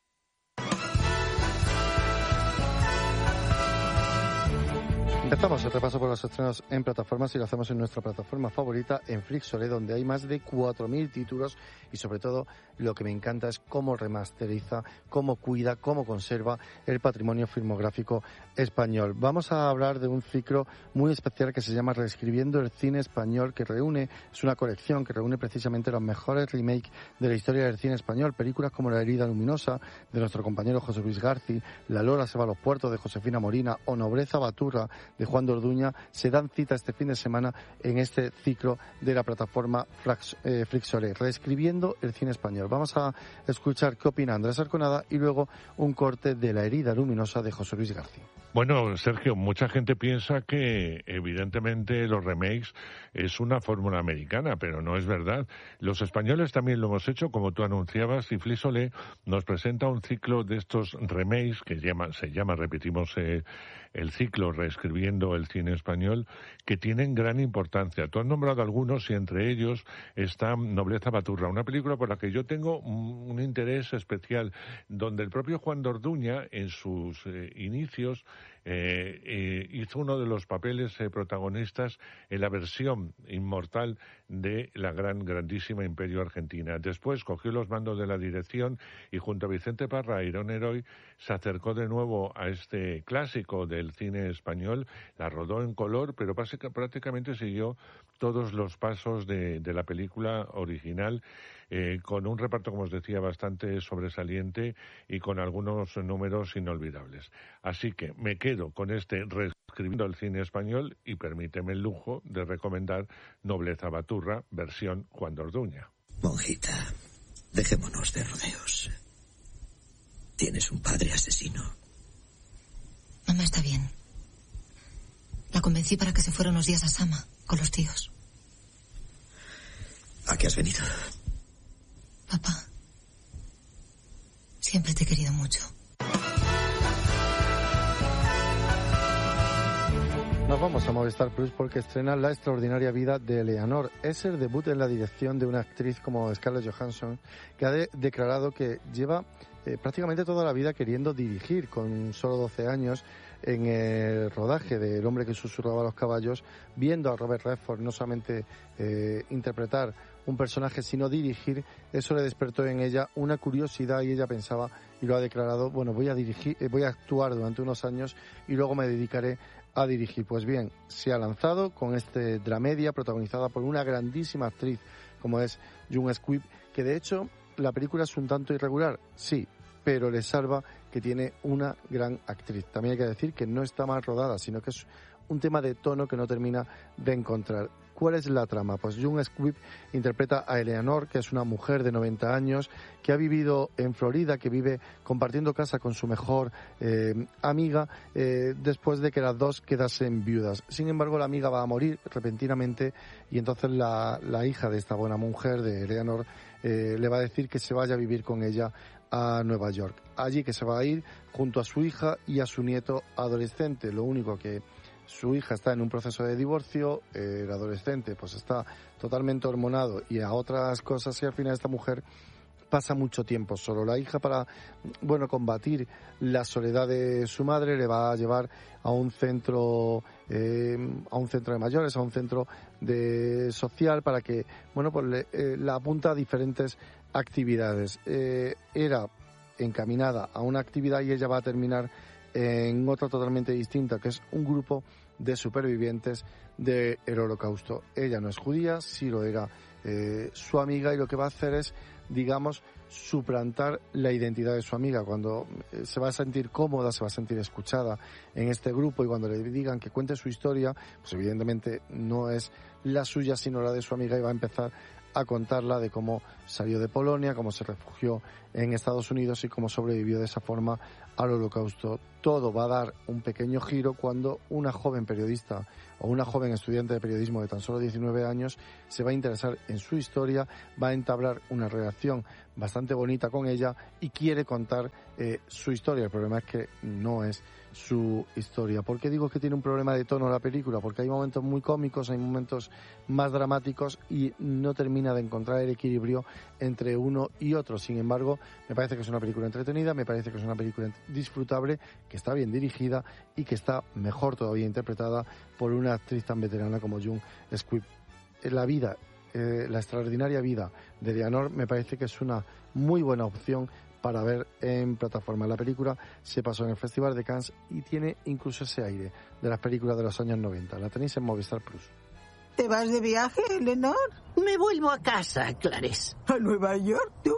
Empezamos el repaso por los estrenos en plataformas y lo hacemos en nuestra plataforma favorita, en Flixolé, donde hay más de cuatro mil títulos y sobre todo lo que me encanta es cómo remasteriza, cómo cuida, cómo conserva el patrimonio filmográfico español. Vamos a hablar de un ciclo muy especial que se llama Reescribiendo el cine español, que reúne, es una colección que reúne precisamente los mejores remakes de la historia del cine español, películas como La herida luminosa de nuestro compañero José Luis García, La Lola se va a los puertos de Josefina Molina o Nobleza Baturra de Juan de Orduña, se dan cita este fin de semana en este ciclo de la plataforma Flixolé, Reescribiendo el cine español. Vamos a escuchar qué opina Andrés Arconada y luego un corte de La herida luminosa de José Luis García. Bueno, Sergio, mucha gente piensa que evidentemente los remakes es una fórmula americana, pero no es verdad. Los españoles también lo hemos hecho, como tú anunciabas, y Flixolé nos presenta un ciclo de estos remakes que llama, se llama, repetimos, eh, el ciclo Reescribiendo el cine español, que tienen gran importancia. Tú has nombrado algunos y entre ellos está Nobleza Baturra, una película por la que yo tengo un, un interés especial, donde el propio Juan de Orduña, en sus eh, inicios, Eh, eh, hizo uno de los papeles eh, protagonistas en la versión inmortal de la gran, grandísima Imperio Argentina. Después cogió los mandos de la dirección y junto a Vicente Parra e Irón Heroi se acercó de nuevo a este clásico del cine español, la rodó en color, pero prácticamente siguió todos los pasos de, de la película original, eh, con un reparto, como os decía, bastante sobresaliente y con algunos números inolvidables. Así que me quedo con este Reescribiendo el cine español y permíteme el lujo de recomendar Nobleza Baturra, versión Juan de Orduña. Monjita, dejémonos de rodeos. Tienes un padre asesino. Mamá está bien. La convencí para que se fuera unos días a Sama, con los tíos. ¿A qué has venido? Papá, siempre te he querido mucho. Nos vamos a Movistar Plus porque estrena La extraordinaria vida de Eleanor. Es el debut en la dirección de una actriz como Scarlett Johansson, que ha de- declarado que lleva eh, prácticamente toda la vida queriendo dirigir. Con solo doce años, en el rodaje de El hombre que susurraba a los caballos, viendo a Robert Redford no solamente eh, interpretar un personaje, sino dirigir, eso le despertó en ella una curiosidad y ella pensaba, y lo ha declarado, bueno, voy a dirigir, eh, voy a actuar durante unos años y luego me dedicaré a dirigir. Pues bien, se ha lanzado con este dramedia protagonizada por una grandísima actriz como es June Squibb, que de hecho la película es un tanto irregular, sí, pero le salva que tiene una gran actriz. También hay que decir que no está mal rodada, sino que es un tema de tono que no termina de encontrar. ¿Cuál es la trama? Pues June Squibb interpreta a Eleanor, que es una mujer de noventa años, que ha vivido en Florida, que vive compartiendo casa con su mejor eh, amiga, eh, después de que las dos quedasen viudas. Sin embargo, la amiga va a morir repentinamente y entonces la, la hija de esta buena mujer, de Eleanor, eh, le va a decir que se vaya a vivir con ella a Nueva York. Allí que se va a ir junto a su hija y a su nieto adolescente. Lo único que su hija está en un proceso de divorcio, eh, el adolescente pues está totalmente hormonado y a otras cosas, y al final esta mujer pasa mucho tiempo solo. La hija, para, bueno, combatir la soledad de su madre, le va a llevar a un centro, eh, a un centro de mayores, a un centro de social, para que, bueno, pues le, eh, la apunta a diferentes actividades. Eh, era encaminada a una actividad y ella va a terminar en otra totalmente distinta, que es un grupo de supervivientes del Holocausto. Ella no es judía, sí lo era eh, su amiga, y lo que va a hacer es, digamos, suplantar la identidad de su amiga. Cuando eh, se va a sentir cómoda, se va a sentir escuchada en este grupo, y cuando le digan que cuente su historia, pues evidentemente no es la suya sino la de su amiga, y va a empezar a contarla de cómo salió de Polonia, cómo se refugió en Estados Unidos y cómo sobrevivió de esa forma al Holocausto. Todo va a dar un pequeño giro cuando una joven periodista o una joven estudiante de periodismo de tan solo diecinueve años se va a interesar en su historia, va a entablar una relación bastante bonita con ella y quiere contar eh, su historia. El problema es que no es su historia. ¿Por qué digo que tiene un problema de tono la película? Porque hay momentos muy cómicos, hay momentos más dramáticos y no termina de encontrar el equilibrio entre uno y otro. Sin embargo, me parece que es una película entretenida, me parece que es una película disfrutable, que está bien dirigida y que está mejor todavía interpretada por una actriz tan veterana como June Squibb. La vida, eh, la extraordinaria vida de Leonor me parece que es una muy buena opción para ver en plataforma. La película se pasó en el Festival de Cannes y tiene incluso ese aire de las películas de los años noventa. La tenéis en Movistar Plus. ¿Te vas de viaje, Eleanor? Me vuelvo a casa, Clarice. ¿A Nueva York, tú?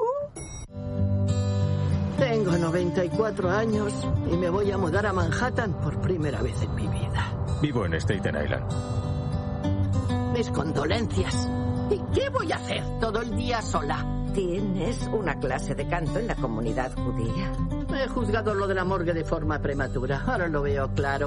Tengo noventa y cuatro años y me voy a mudar a Manhattan por primera vez en mi vida. Vivo en Staten Island. Mis condolencias. ¿Y qué voy a hacer todo el día sola? Tienes una clase de canto en la comunidad judía. He juzgado lo de la morgue de forma prematura. Ahora lo veo claro.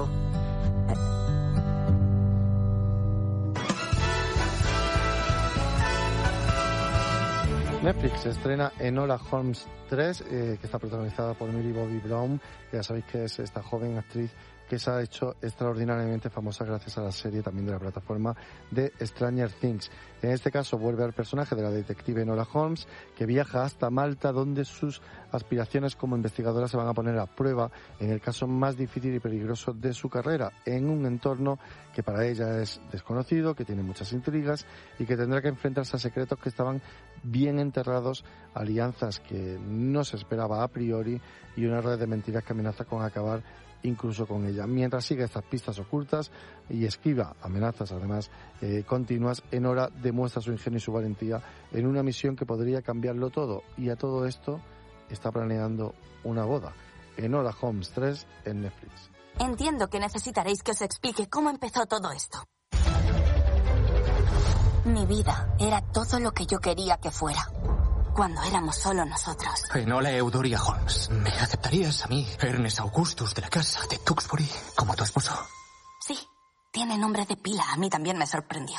Netflix estrena Enola Holmes tres, eh, que está protagonizada por Millie Bobby Brown, que ya sabéis que es esta joven actriz que se ha hecho extraordinariamente famosa gracias a la serie también de la plataforma de Stranger Things. En este caso vuelve al personaje de la detective Enola Holmes, que viaja hasta Malta, donde sus aspiraciones como investigadora se van a poner a prueba en el caso más difícil y peligroso de su carrera, en un entorno que para ella es desconocido, que tiene muchas intrigas y que tendrá que enfrentarse a secretos que estaban bien enterrados, alianzas que no se esperaba a priori y una red de mentiras que amenaza con acabar incluso con ella. Mientras sigue estas pistas ocultas y esquiva amenazas además eh, continuas, Enola demuestra su ingenio y su valentía en una misión que podría cambiarlo todo, y a todo esto está planeando una boda. Enola Holmes tres en Netflix. Entiendo que necesitaréis que os explique cómo empezó todo esto. Mi vida era todo lo que yo quería que fuera, cuando éramos solo nosotros. Enola Eudoria Holmes, ¿me aceptarías a mí, Ernest Augustus de la casa de Tewkesbury, como tu esposo? Sí, tiene nombre de pila. A mí también me sorprendió.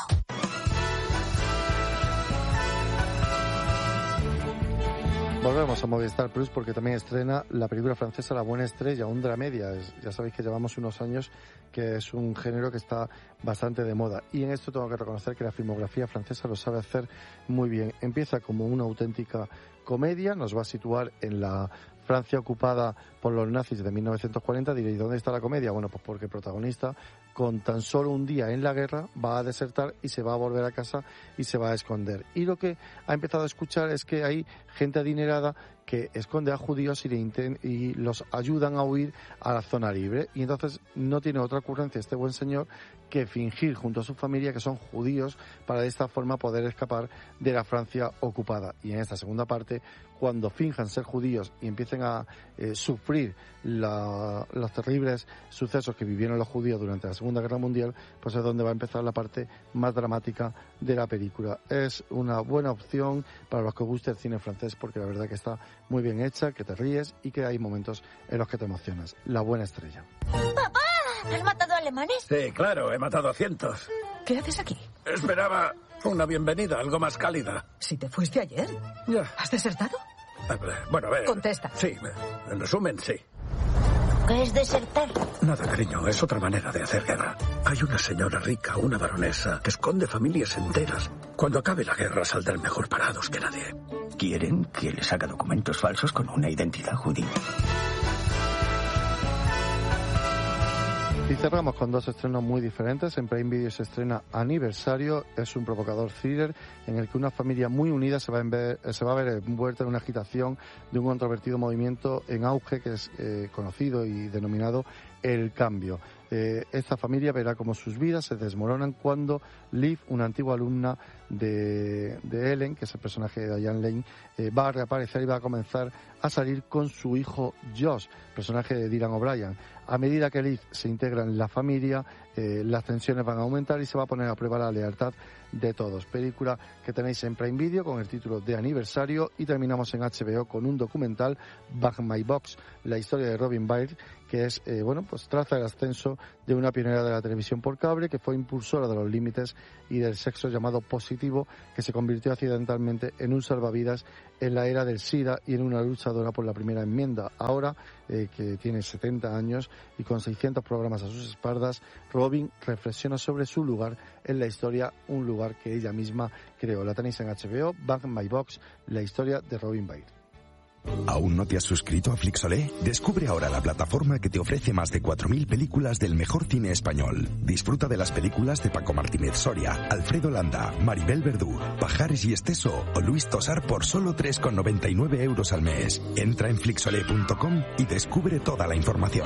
Volvemos a Movistar Plus porque también estrena la película francesa La Buena Estrella, un dramedia. Ya sabéis que llevamos unos años que es un género que está bastante de moda. Y en esto tengo que reconocer que la filmografía francesa lo sabe hacer muy bien. Empieza como una auténtica comedia, nos va a situar en la Francia ocupada por los nazis de mil novecientos cuarenta. Diréis, ¿dónde está la comedia? Bueno, pues porque el protagonista, con tan solo un día en la guerra, va a desertar y se va a volver a casa y se va a esconder. Y lo que ha empezado a escuchar es que hay gente adinerada que esconde a judíos y, le inten- y los ayudan a huir a la zona libre. Y entonces no tiene otra ocurrencia este buen señor que fingir junto a su familia que son judíos para de esta forma poder escapar de la Francia ocupada. Y en esta segunda parte, cuando finjan ser judíos y empiecen a eh, sufrir la, los terribles sucesos que vivieron los judíos durante la Segunda Guerra Mundial, pues es donde va a empezar la parte más dramática de la película. Es una buena opción para los que os guste el cine francés, porque la verdad que está muy bien hecha, que te ríes y que hay momentos en los que te emocionas. La Buena Estrella. ¡Papá! ¿Has matado alemanes? Sí, claro, he matado a cientos. ¿Qué haces aquí? Esperaba una bienvenida, algo más cálida. ¿Si te fuiste ayer? Ya. ¿Has desertado? Bueno, a ver... Contesta. Sí, en resumen, sí. ¿Qué es desertar? Nada, cariño, es otra manera de hacer guerra. Hay una señora rica, una baronesa, que esconde familias enteras. Cuando acabe la guerra saldrán mejor parados que nadie. Quieren que les haga documentos falsos con una identidad judía. Y cerramos con dos estrenos muy diferentes. En Prime Video se estrena Aniversario. Es un provocador thriller en el que una familia muy unida se va a ver, se va a ver envuelta en una agitación de un controvertido movimiento en auge que es eh, conocido y denominado El Cambio. Eh, esta familia verá cómo sus vidas se desmoronan cuando Liv, una antigua alumna de, de Ellen, que es el personaje de Diane Lane, eh, va a reaparecer y va a comenzar a salir con su hijo Josh, personaje de Dylan O'Brien. A medida que Liv se integra en la familia, eh, las tensiones van a aumentar y se va a poner a prueba la lealtad de todos. Película que tenéis en Prime Video con el título de Aniversario, y terminamos en H B O con un documental, Back My Box, la historia de Robin Byrne, que es, eh, bueno, pues traza el ascenso de una pionera de la televisión por cable que fue impulsora de los límites y del sexo llamado positivo, que se convirtió accidentalmente en un salvavidas en la era del SIDA y en una luchadora por la primera enmienda. Ahora, eh, que tiene setenta años y con seiscientos programas a sus espaldas, Robin reflexiona sobre su lugar en la historia, un lugar que ella misma creó. La tenéis en H B O, Back My Box, la historia de Robin Byrne. ¿Aún no te has suscrito a Flixolé? Descubre ahora la plataforma que te ofrece más de cuatro mil películas del mejor cine español. Disfruta de las películas de Paco Martínez Soria, Alfredo Landa, Maribel Verdú, Pajares y Esteso o Luis Tosar por solo tres con noventa y nueve euros al mes. Entra en flixolé punto com y descubre toda la información.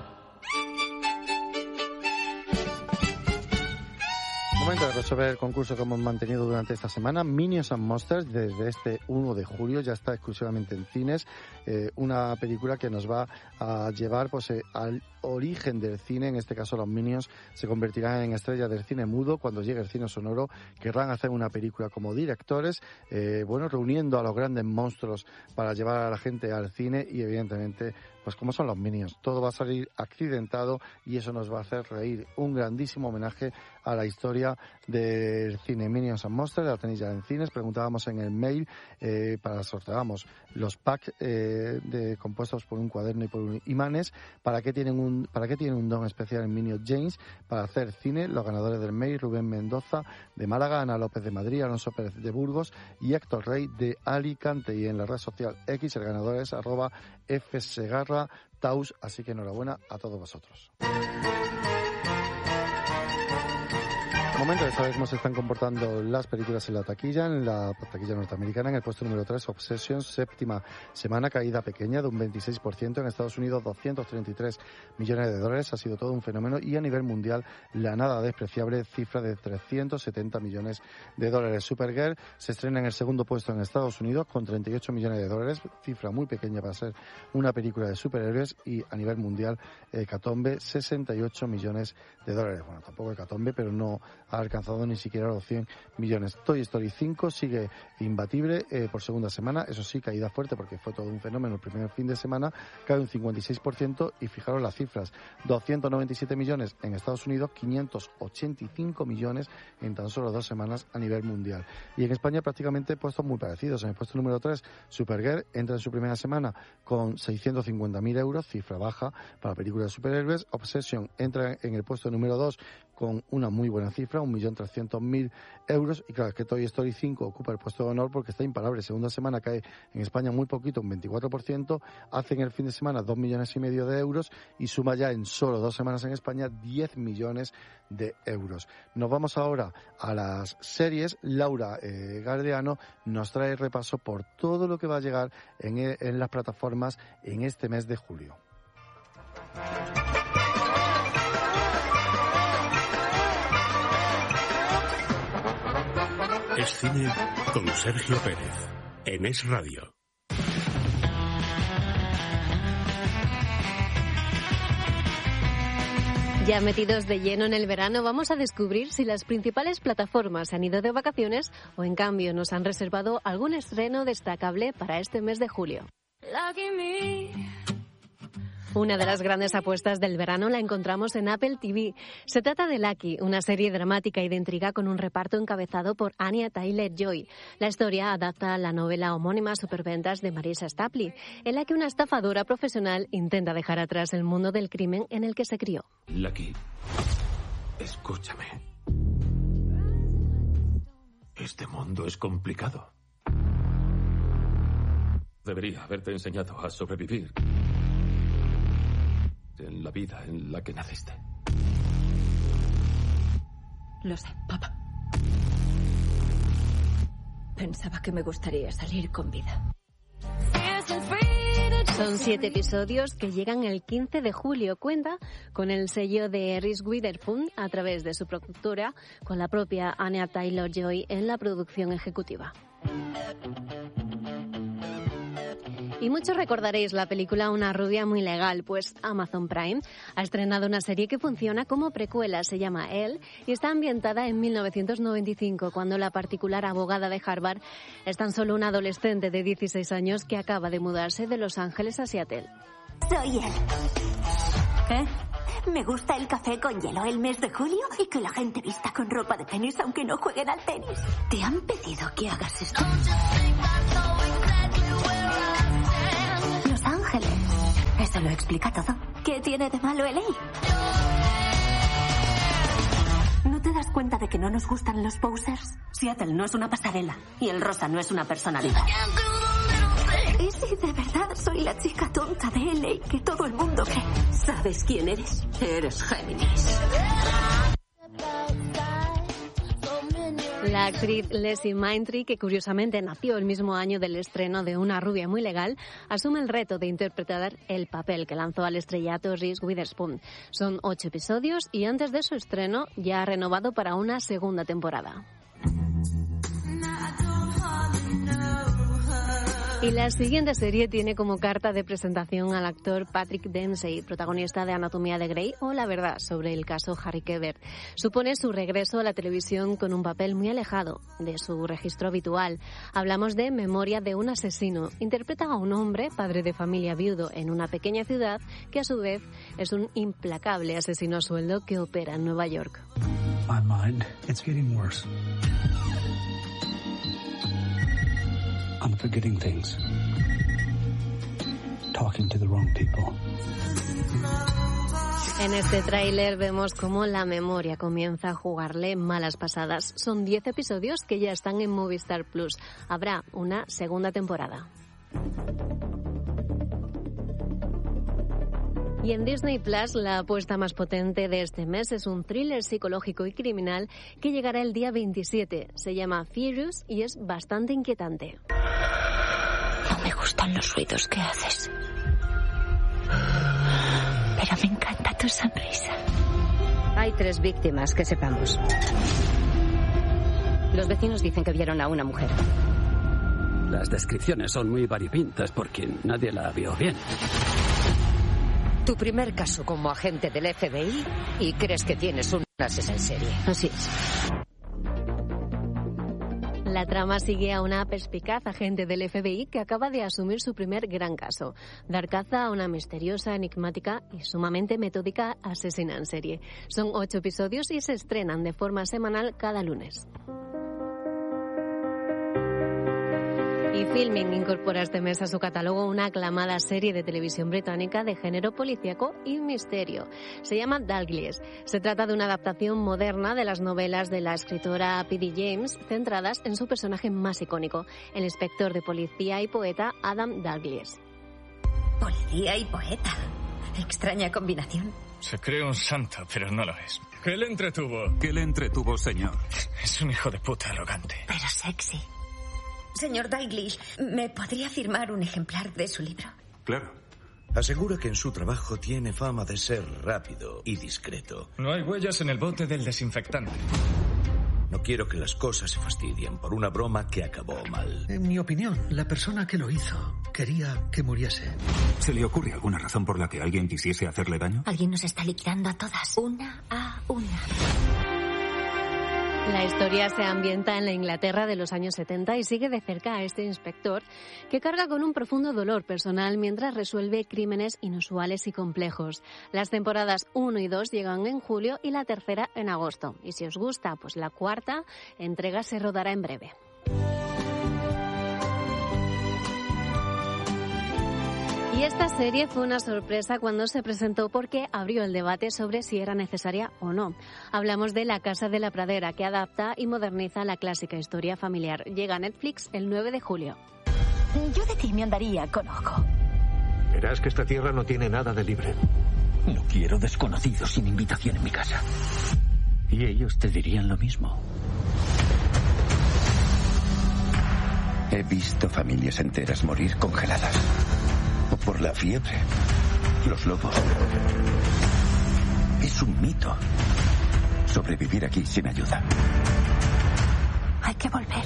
Momento de resolver el concurso que hemos mantenido durante esta semana. Minions and Monsters, desde este uno de julio, ya está exclusivamente en cines. Eh, una película que nos va a llevar pues eh, al origen del cine. En este caso, los Minions se convertirán en estrellas del cine mudo. Cuando llegue el cine sonoro, querrán hacer una película como directores, eh, bueno, reuniendo a los grandes monstruos para llevar a la gente al cine. Y evidentemente, pues como son los Minions, todo va a salir accidentado y eso nos va a hacer reír. Un grandísimo homenaje a la historia del cine. Minions and Monsters, la tenéis ya en cines. Preguntábamos en el mail, eh, para sorteamos los packs eh, de, compuestos por un cuaderno y por un imanes. ¿Para qué tienen un, para qué tienen un don especial en Minions James? Para hacer cine. Los ganadores del mail: Rubén Mendoza de Málaga, Ana López de Madrid, Alonso Pérez de Burgos y Héctor Rey de Alicante. Y en la red social X, el ganador es arroba fsegarra taus. Así que enhorabuena a todos vosotros. Momento de saber cómo se están comportando las películas en la taquilla, en la taquilla norteamericana. En el puesto número tres, Obsession, séptima semana, caída pequeña de un veintiséis por ciento. En Estados Unidos, doscientos treinta y tres millones de dólares. Ha sido todo un fenómeno. Y a nivel mundial, la nada despreciable cifra de trescientos setenta millones de dólares. Supergirl se estrena en el segundo puesto en Estados Unidos con treinta y ocho millones de dólares. Cifra muy pequeña para ser una película de superhéroes. Y a nivel mundial, Hecatombe, sesenta y ocho millones de dólares. Bueno, tampoco Hecatombe, pero no ha alcanzado ni siquiera los cien millones. Toy Story cinco sigue imbatible eh, por segunda semana. Eso sí, caída fuerte porque fue todo un fenómeno el primer fin de semana. Cae un cincuenta y seis por ciento y fijaros las cifras. doscientos noventa y siete millones en Estados Unidos, quinientos ochenta y cinco millones en tan solo dos semanas a nivel mundial. Y en España prácticamente puestos muy parecidos. En el puesto número tres, Supergirl entra en su primera semana con seiscientos cincuenta mil euros, cifra baja para películas de superhéroes. Obsession entra en el puesto número dos con una muy buena cifra, un millón trescientos mil euros. Y claro, es que Toy Story cinco ocupa el puesto de honor porque está imparable. Segunda semana cae en España muy poquito, un veinticuatro por ciento. Hace en el fin de semana dos millones y medio de euros y suma ya en solo dos semanas en España diez millones de euros. Nos vamos ahora a las series. Laura eh, Gardeano nos trae repaso por todo lo que va a llegar en, en las plataformas en este mes de julio. Es cine con Sergio Pérez, en Es Radio. Ya metidos de lleno en el verano, vamos a descubrir si las principales plataformas han ido de vacaciones o en cambio nos han reservado algún estreno destacable para este mes de julio. Una de las grandes apuestas del verano la encontramos en Apple T V. Se trata de Lucky, una serie dramática y de intriga con un reparto encabezado por Anya Taylor-Joy. La historia adapta la novela homónima Superventas de Marisa Stapley, en la que una estafadora profesional intenta dejar atrás el mundo del crimen en el que se crió. Lucky, escúchame. Este mundo es complicado. Debería haberte enseñado a sobrevivir en la vida en la que naciste. Lo sé, papá. Pensaba que me gustaría salir con vida. Son siete episodios que llegan el quince de julio. Cuenta con el sello de Reese Witherspoon a través de su productora, con la propia Anya Taylor-Joy en la producción ejecutiva. Y muchos recordaréis la película Una rubia muy legal, pues Amazon Prime ha estrenado una serie que funciona como precuela, se llama Elle, y está ambientada en mil novecientos noventa y cinco, cuando la particular abogada de Harvard es tan solo una adolescente de dieciséis años que acaba de mudarse de Los Ángeles a Seattle. Soy Elle. ¿Qué? Me gusta el café con hielo el mes de julio y que la gente vista con ropa de tenis aunque no jueguen al tenis. ¿Te han pedido que hagas esto? Los Ángeles. Eso lo explica todo. ¿Qué tiene de malo L A? ¿No te das cuenta de que no nos gustan los posers? Seattle no es una pasarela y el rosa no es una personalidad. ¿Y si de verdad soy la chica tonta de L A que todo el mundo cree? ¿Sabes quién eres? Eres Géminis. La actriz Leslie Mindtree, que curiosamente nació el mismo año del estreno de Una rubia muy legal, asume el reto de interpretar el papel que lanzó al estrellato Reese Witherspoon. Son ocho episodios y antes de su estreno ya ha renovado para una segunda temporada. Y la siguiente serie tiene como carta de presentación al actor Patrick Dempsey, protagonista de Anatomía de Grey o La verdad sobre el caso Harry Quebert. Supone su regreso a la televisión con un papel muy alejado de su registro habitual. Hablamos de Memoria de un asesino. Interpreta a un hombre, padre de familia viudo en una pequeña ciudad, que a su vez es un implacable asesino a sueldo que opera en Nueva York. My mind, it's getting worse. I'm forgetting things. Talking to the wrong people. En este tráiler vemos cómo la memoria comienza a jugarle malas pasadas. Son diez episodios que ya están en Movistar Plus. Habrá una segunda temporada. Y en Disney Plus, la apuesta más potente de este mes es un thriller psicológico y criminal que llegará el día veintisiete. Se llama Furious y es bastante inquietante. No me gustan los ruidos que haces. Pero me encanta tu sonrisa. Hay tres víctimas, que sepamos. Los vecinos dicen que vieron a una mujer. Las descripciones son muy variopintas porque nadie la vio bien. Tu primer caso como agente del F B I y crees que tienes un asesino en serie. Así es. La trama sigue a una perspicaz agente del F B I que acaba de asumir su primer gran caso, dar caza a una misteriosa, enigmática y sumamente metódica asesina en serie. Son ocho episodios y se estrenan de forma semanal cada lunes. Y Filmin incorpora este mes a su catálogo una aclamada serie de televisión británica de género policíaco y misterio. Se llama Dalglish. Se trata de una adaptación moderna de las novelas de la escritora P D James, centradas en su personaje más icónico, el inspector de policía y poeta Adam Dalglish. Policía y poeta. Extraña combinación. Se cree un santo, pero no lo es. ¿Qué le entretuvo? ¿Qué le entretuvo, señor? Es un hijo de puta arrogante. Pero sexy. Señor Dalglish, ¿me podría firmar un ejemplar de su libro? Claro. Asegura que en su trabajo tiene fama de ser rápido y discreto. No hay huellas en el bote del desinfectante. No quiero que las cosas se fastidien por una broma que acabó mal. En mi opinión, la persona que lo hizo quería que muriese. ¿Se le ocurre alguna razón por la que alguien quisiese hacerle daño? Alguien nos está liquidando a todas, una a una. La historia se ambienta en la Inglaterra de los años setenta y sigue de cerca a este inspector que carga con un profundo dolor personal mientras resuelve crímenes inusuales y complejos. Las temporadas uno y dos llegan en julio y la tercera en agosto. Y si os gusta, pues la cuarta entrega se rodará en breve. Y esta serie fue una sorpresa cuando se presentó porque abrió el debate sobre si era necesaria o no. Hablamos de La Casa de la Pradera, que adapta y moderniza la clásica historia familiar. Llega a Netflix el nueve de julio. Yo de ti me andaría con ojo. Verás que esta tierra no tiene nada de libre. No quiero desconocidos sin invitación en mi casa. Y ellos te dirían lo mismo. He visto familias enteras morir congeladas. O por la fiebre. Los lobos. Es un mito. Sobrevivir aquí sin ayuda. Hay que volver.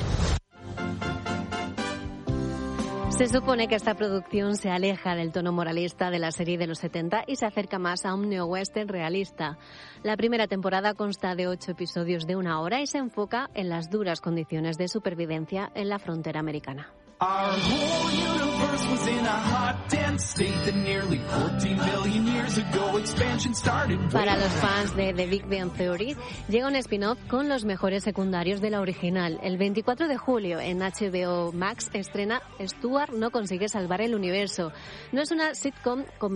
Se supone que esta producción se aleja del tono moralista de la serie de los setenta y se acerca más a un neo-western realista. La primera temporada consta de ocho episodios de una hora y se enfoca en las duras condiciones de supervivencia en la frontera americana. Our whole universe was in a hot, dense state that nearly fourteen billion years ago expansion started. Para los fans de The Big Bang Theory, llega un spin-off con los mejores secundarios de la original. El veinticuatro de julio en H B O Max estrena Stuart no consigue salvar el universo. No es una sitcom con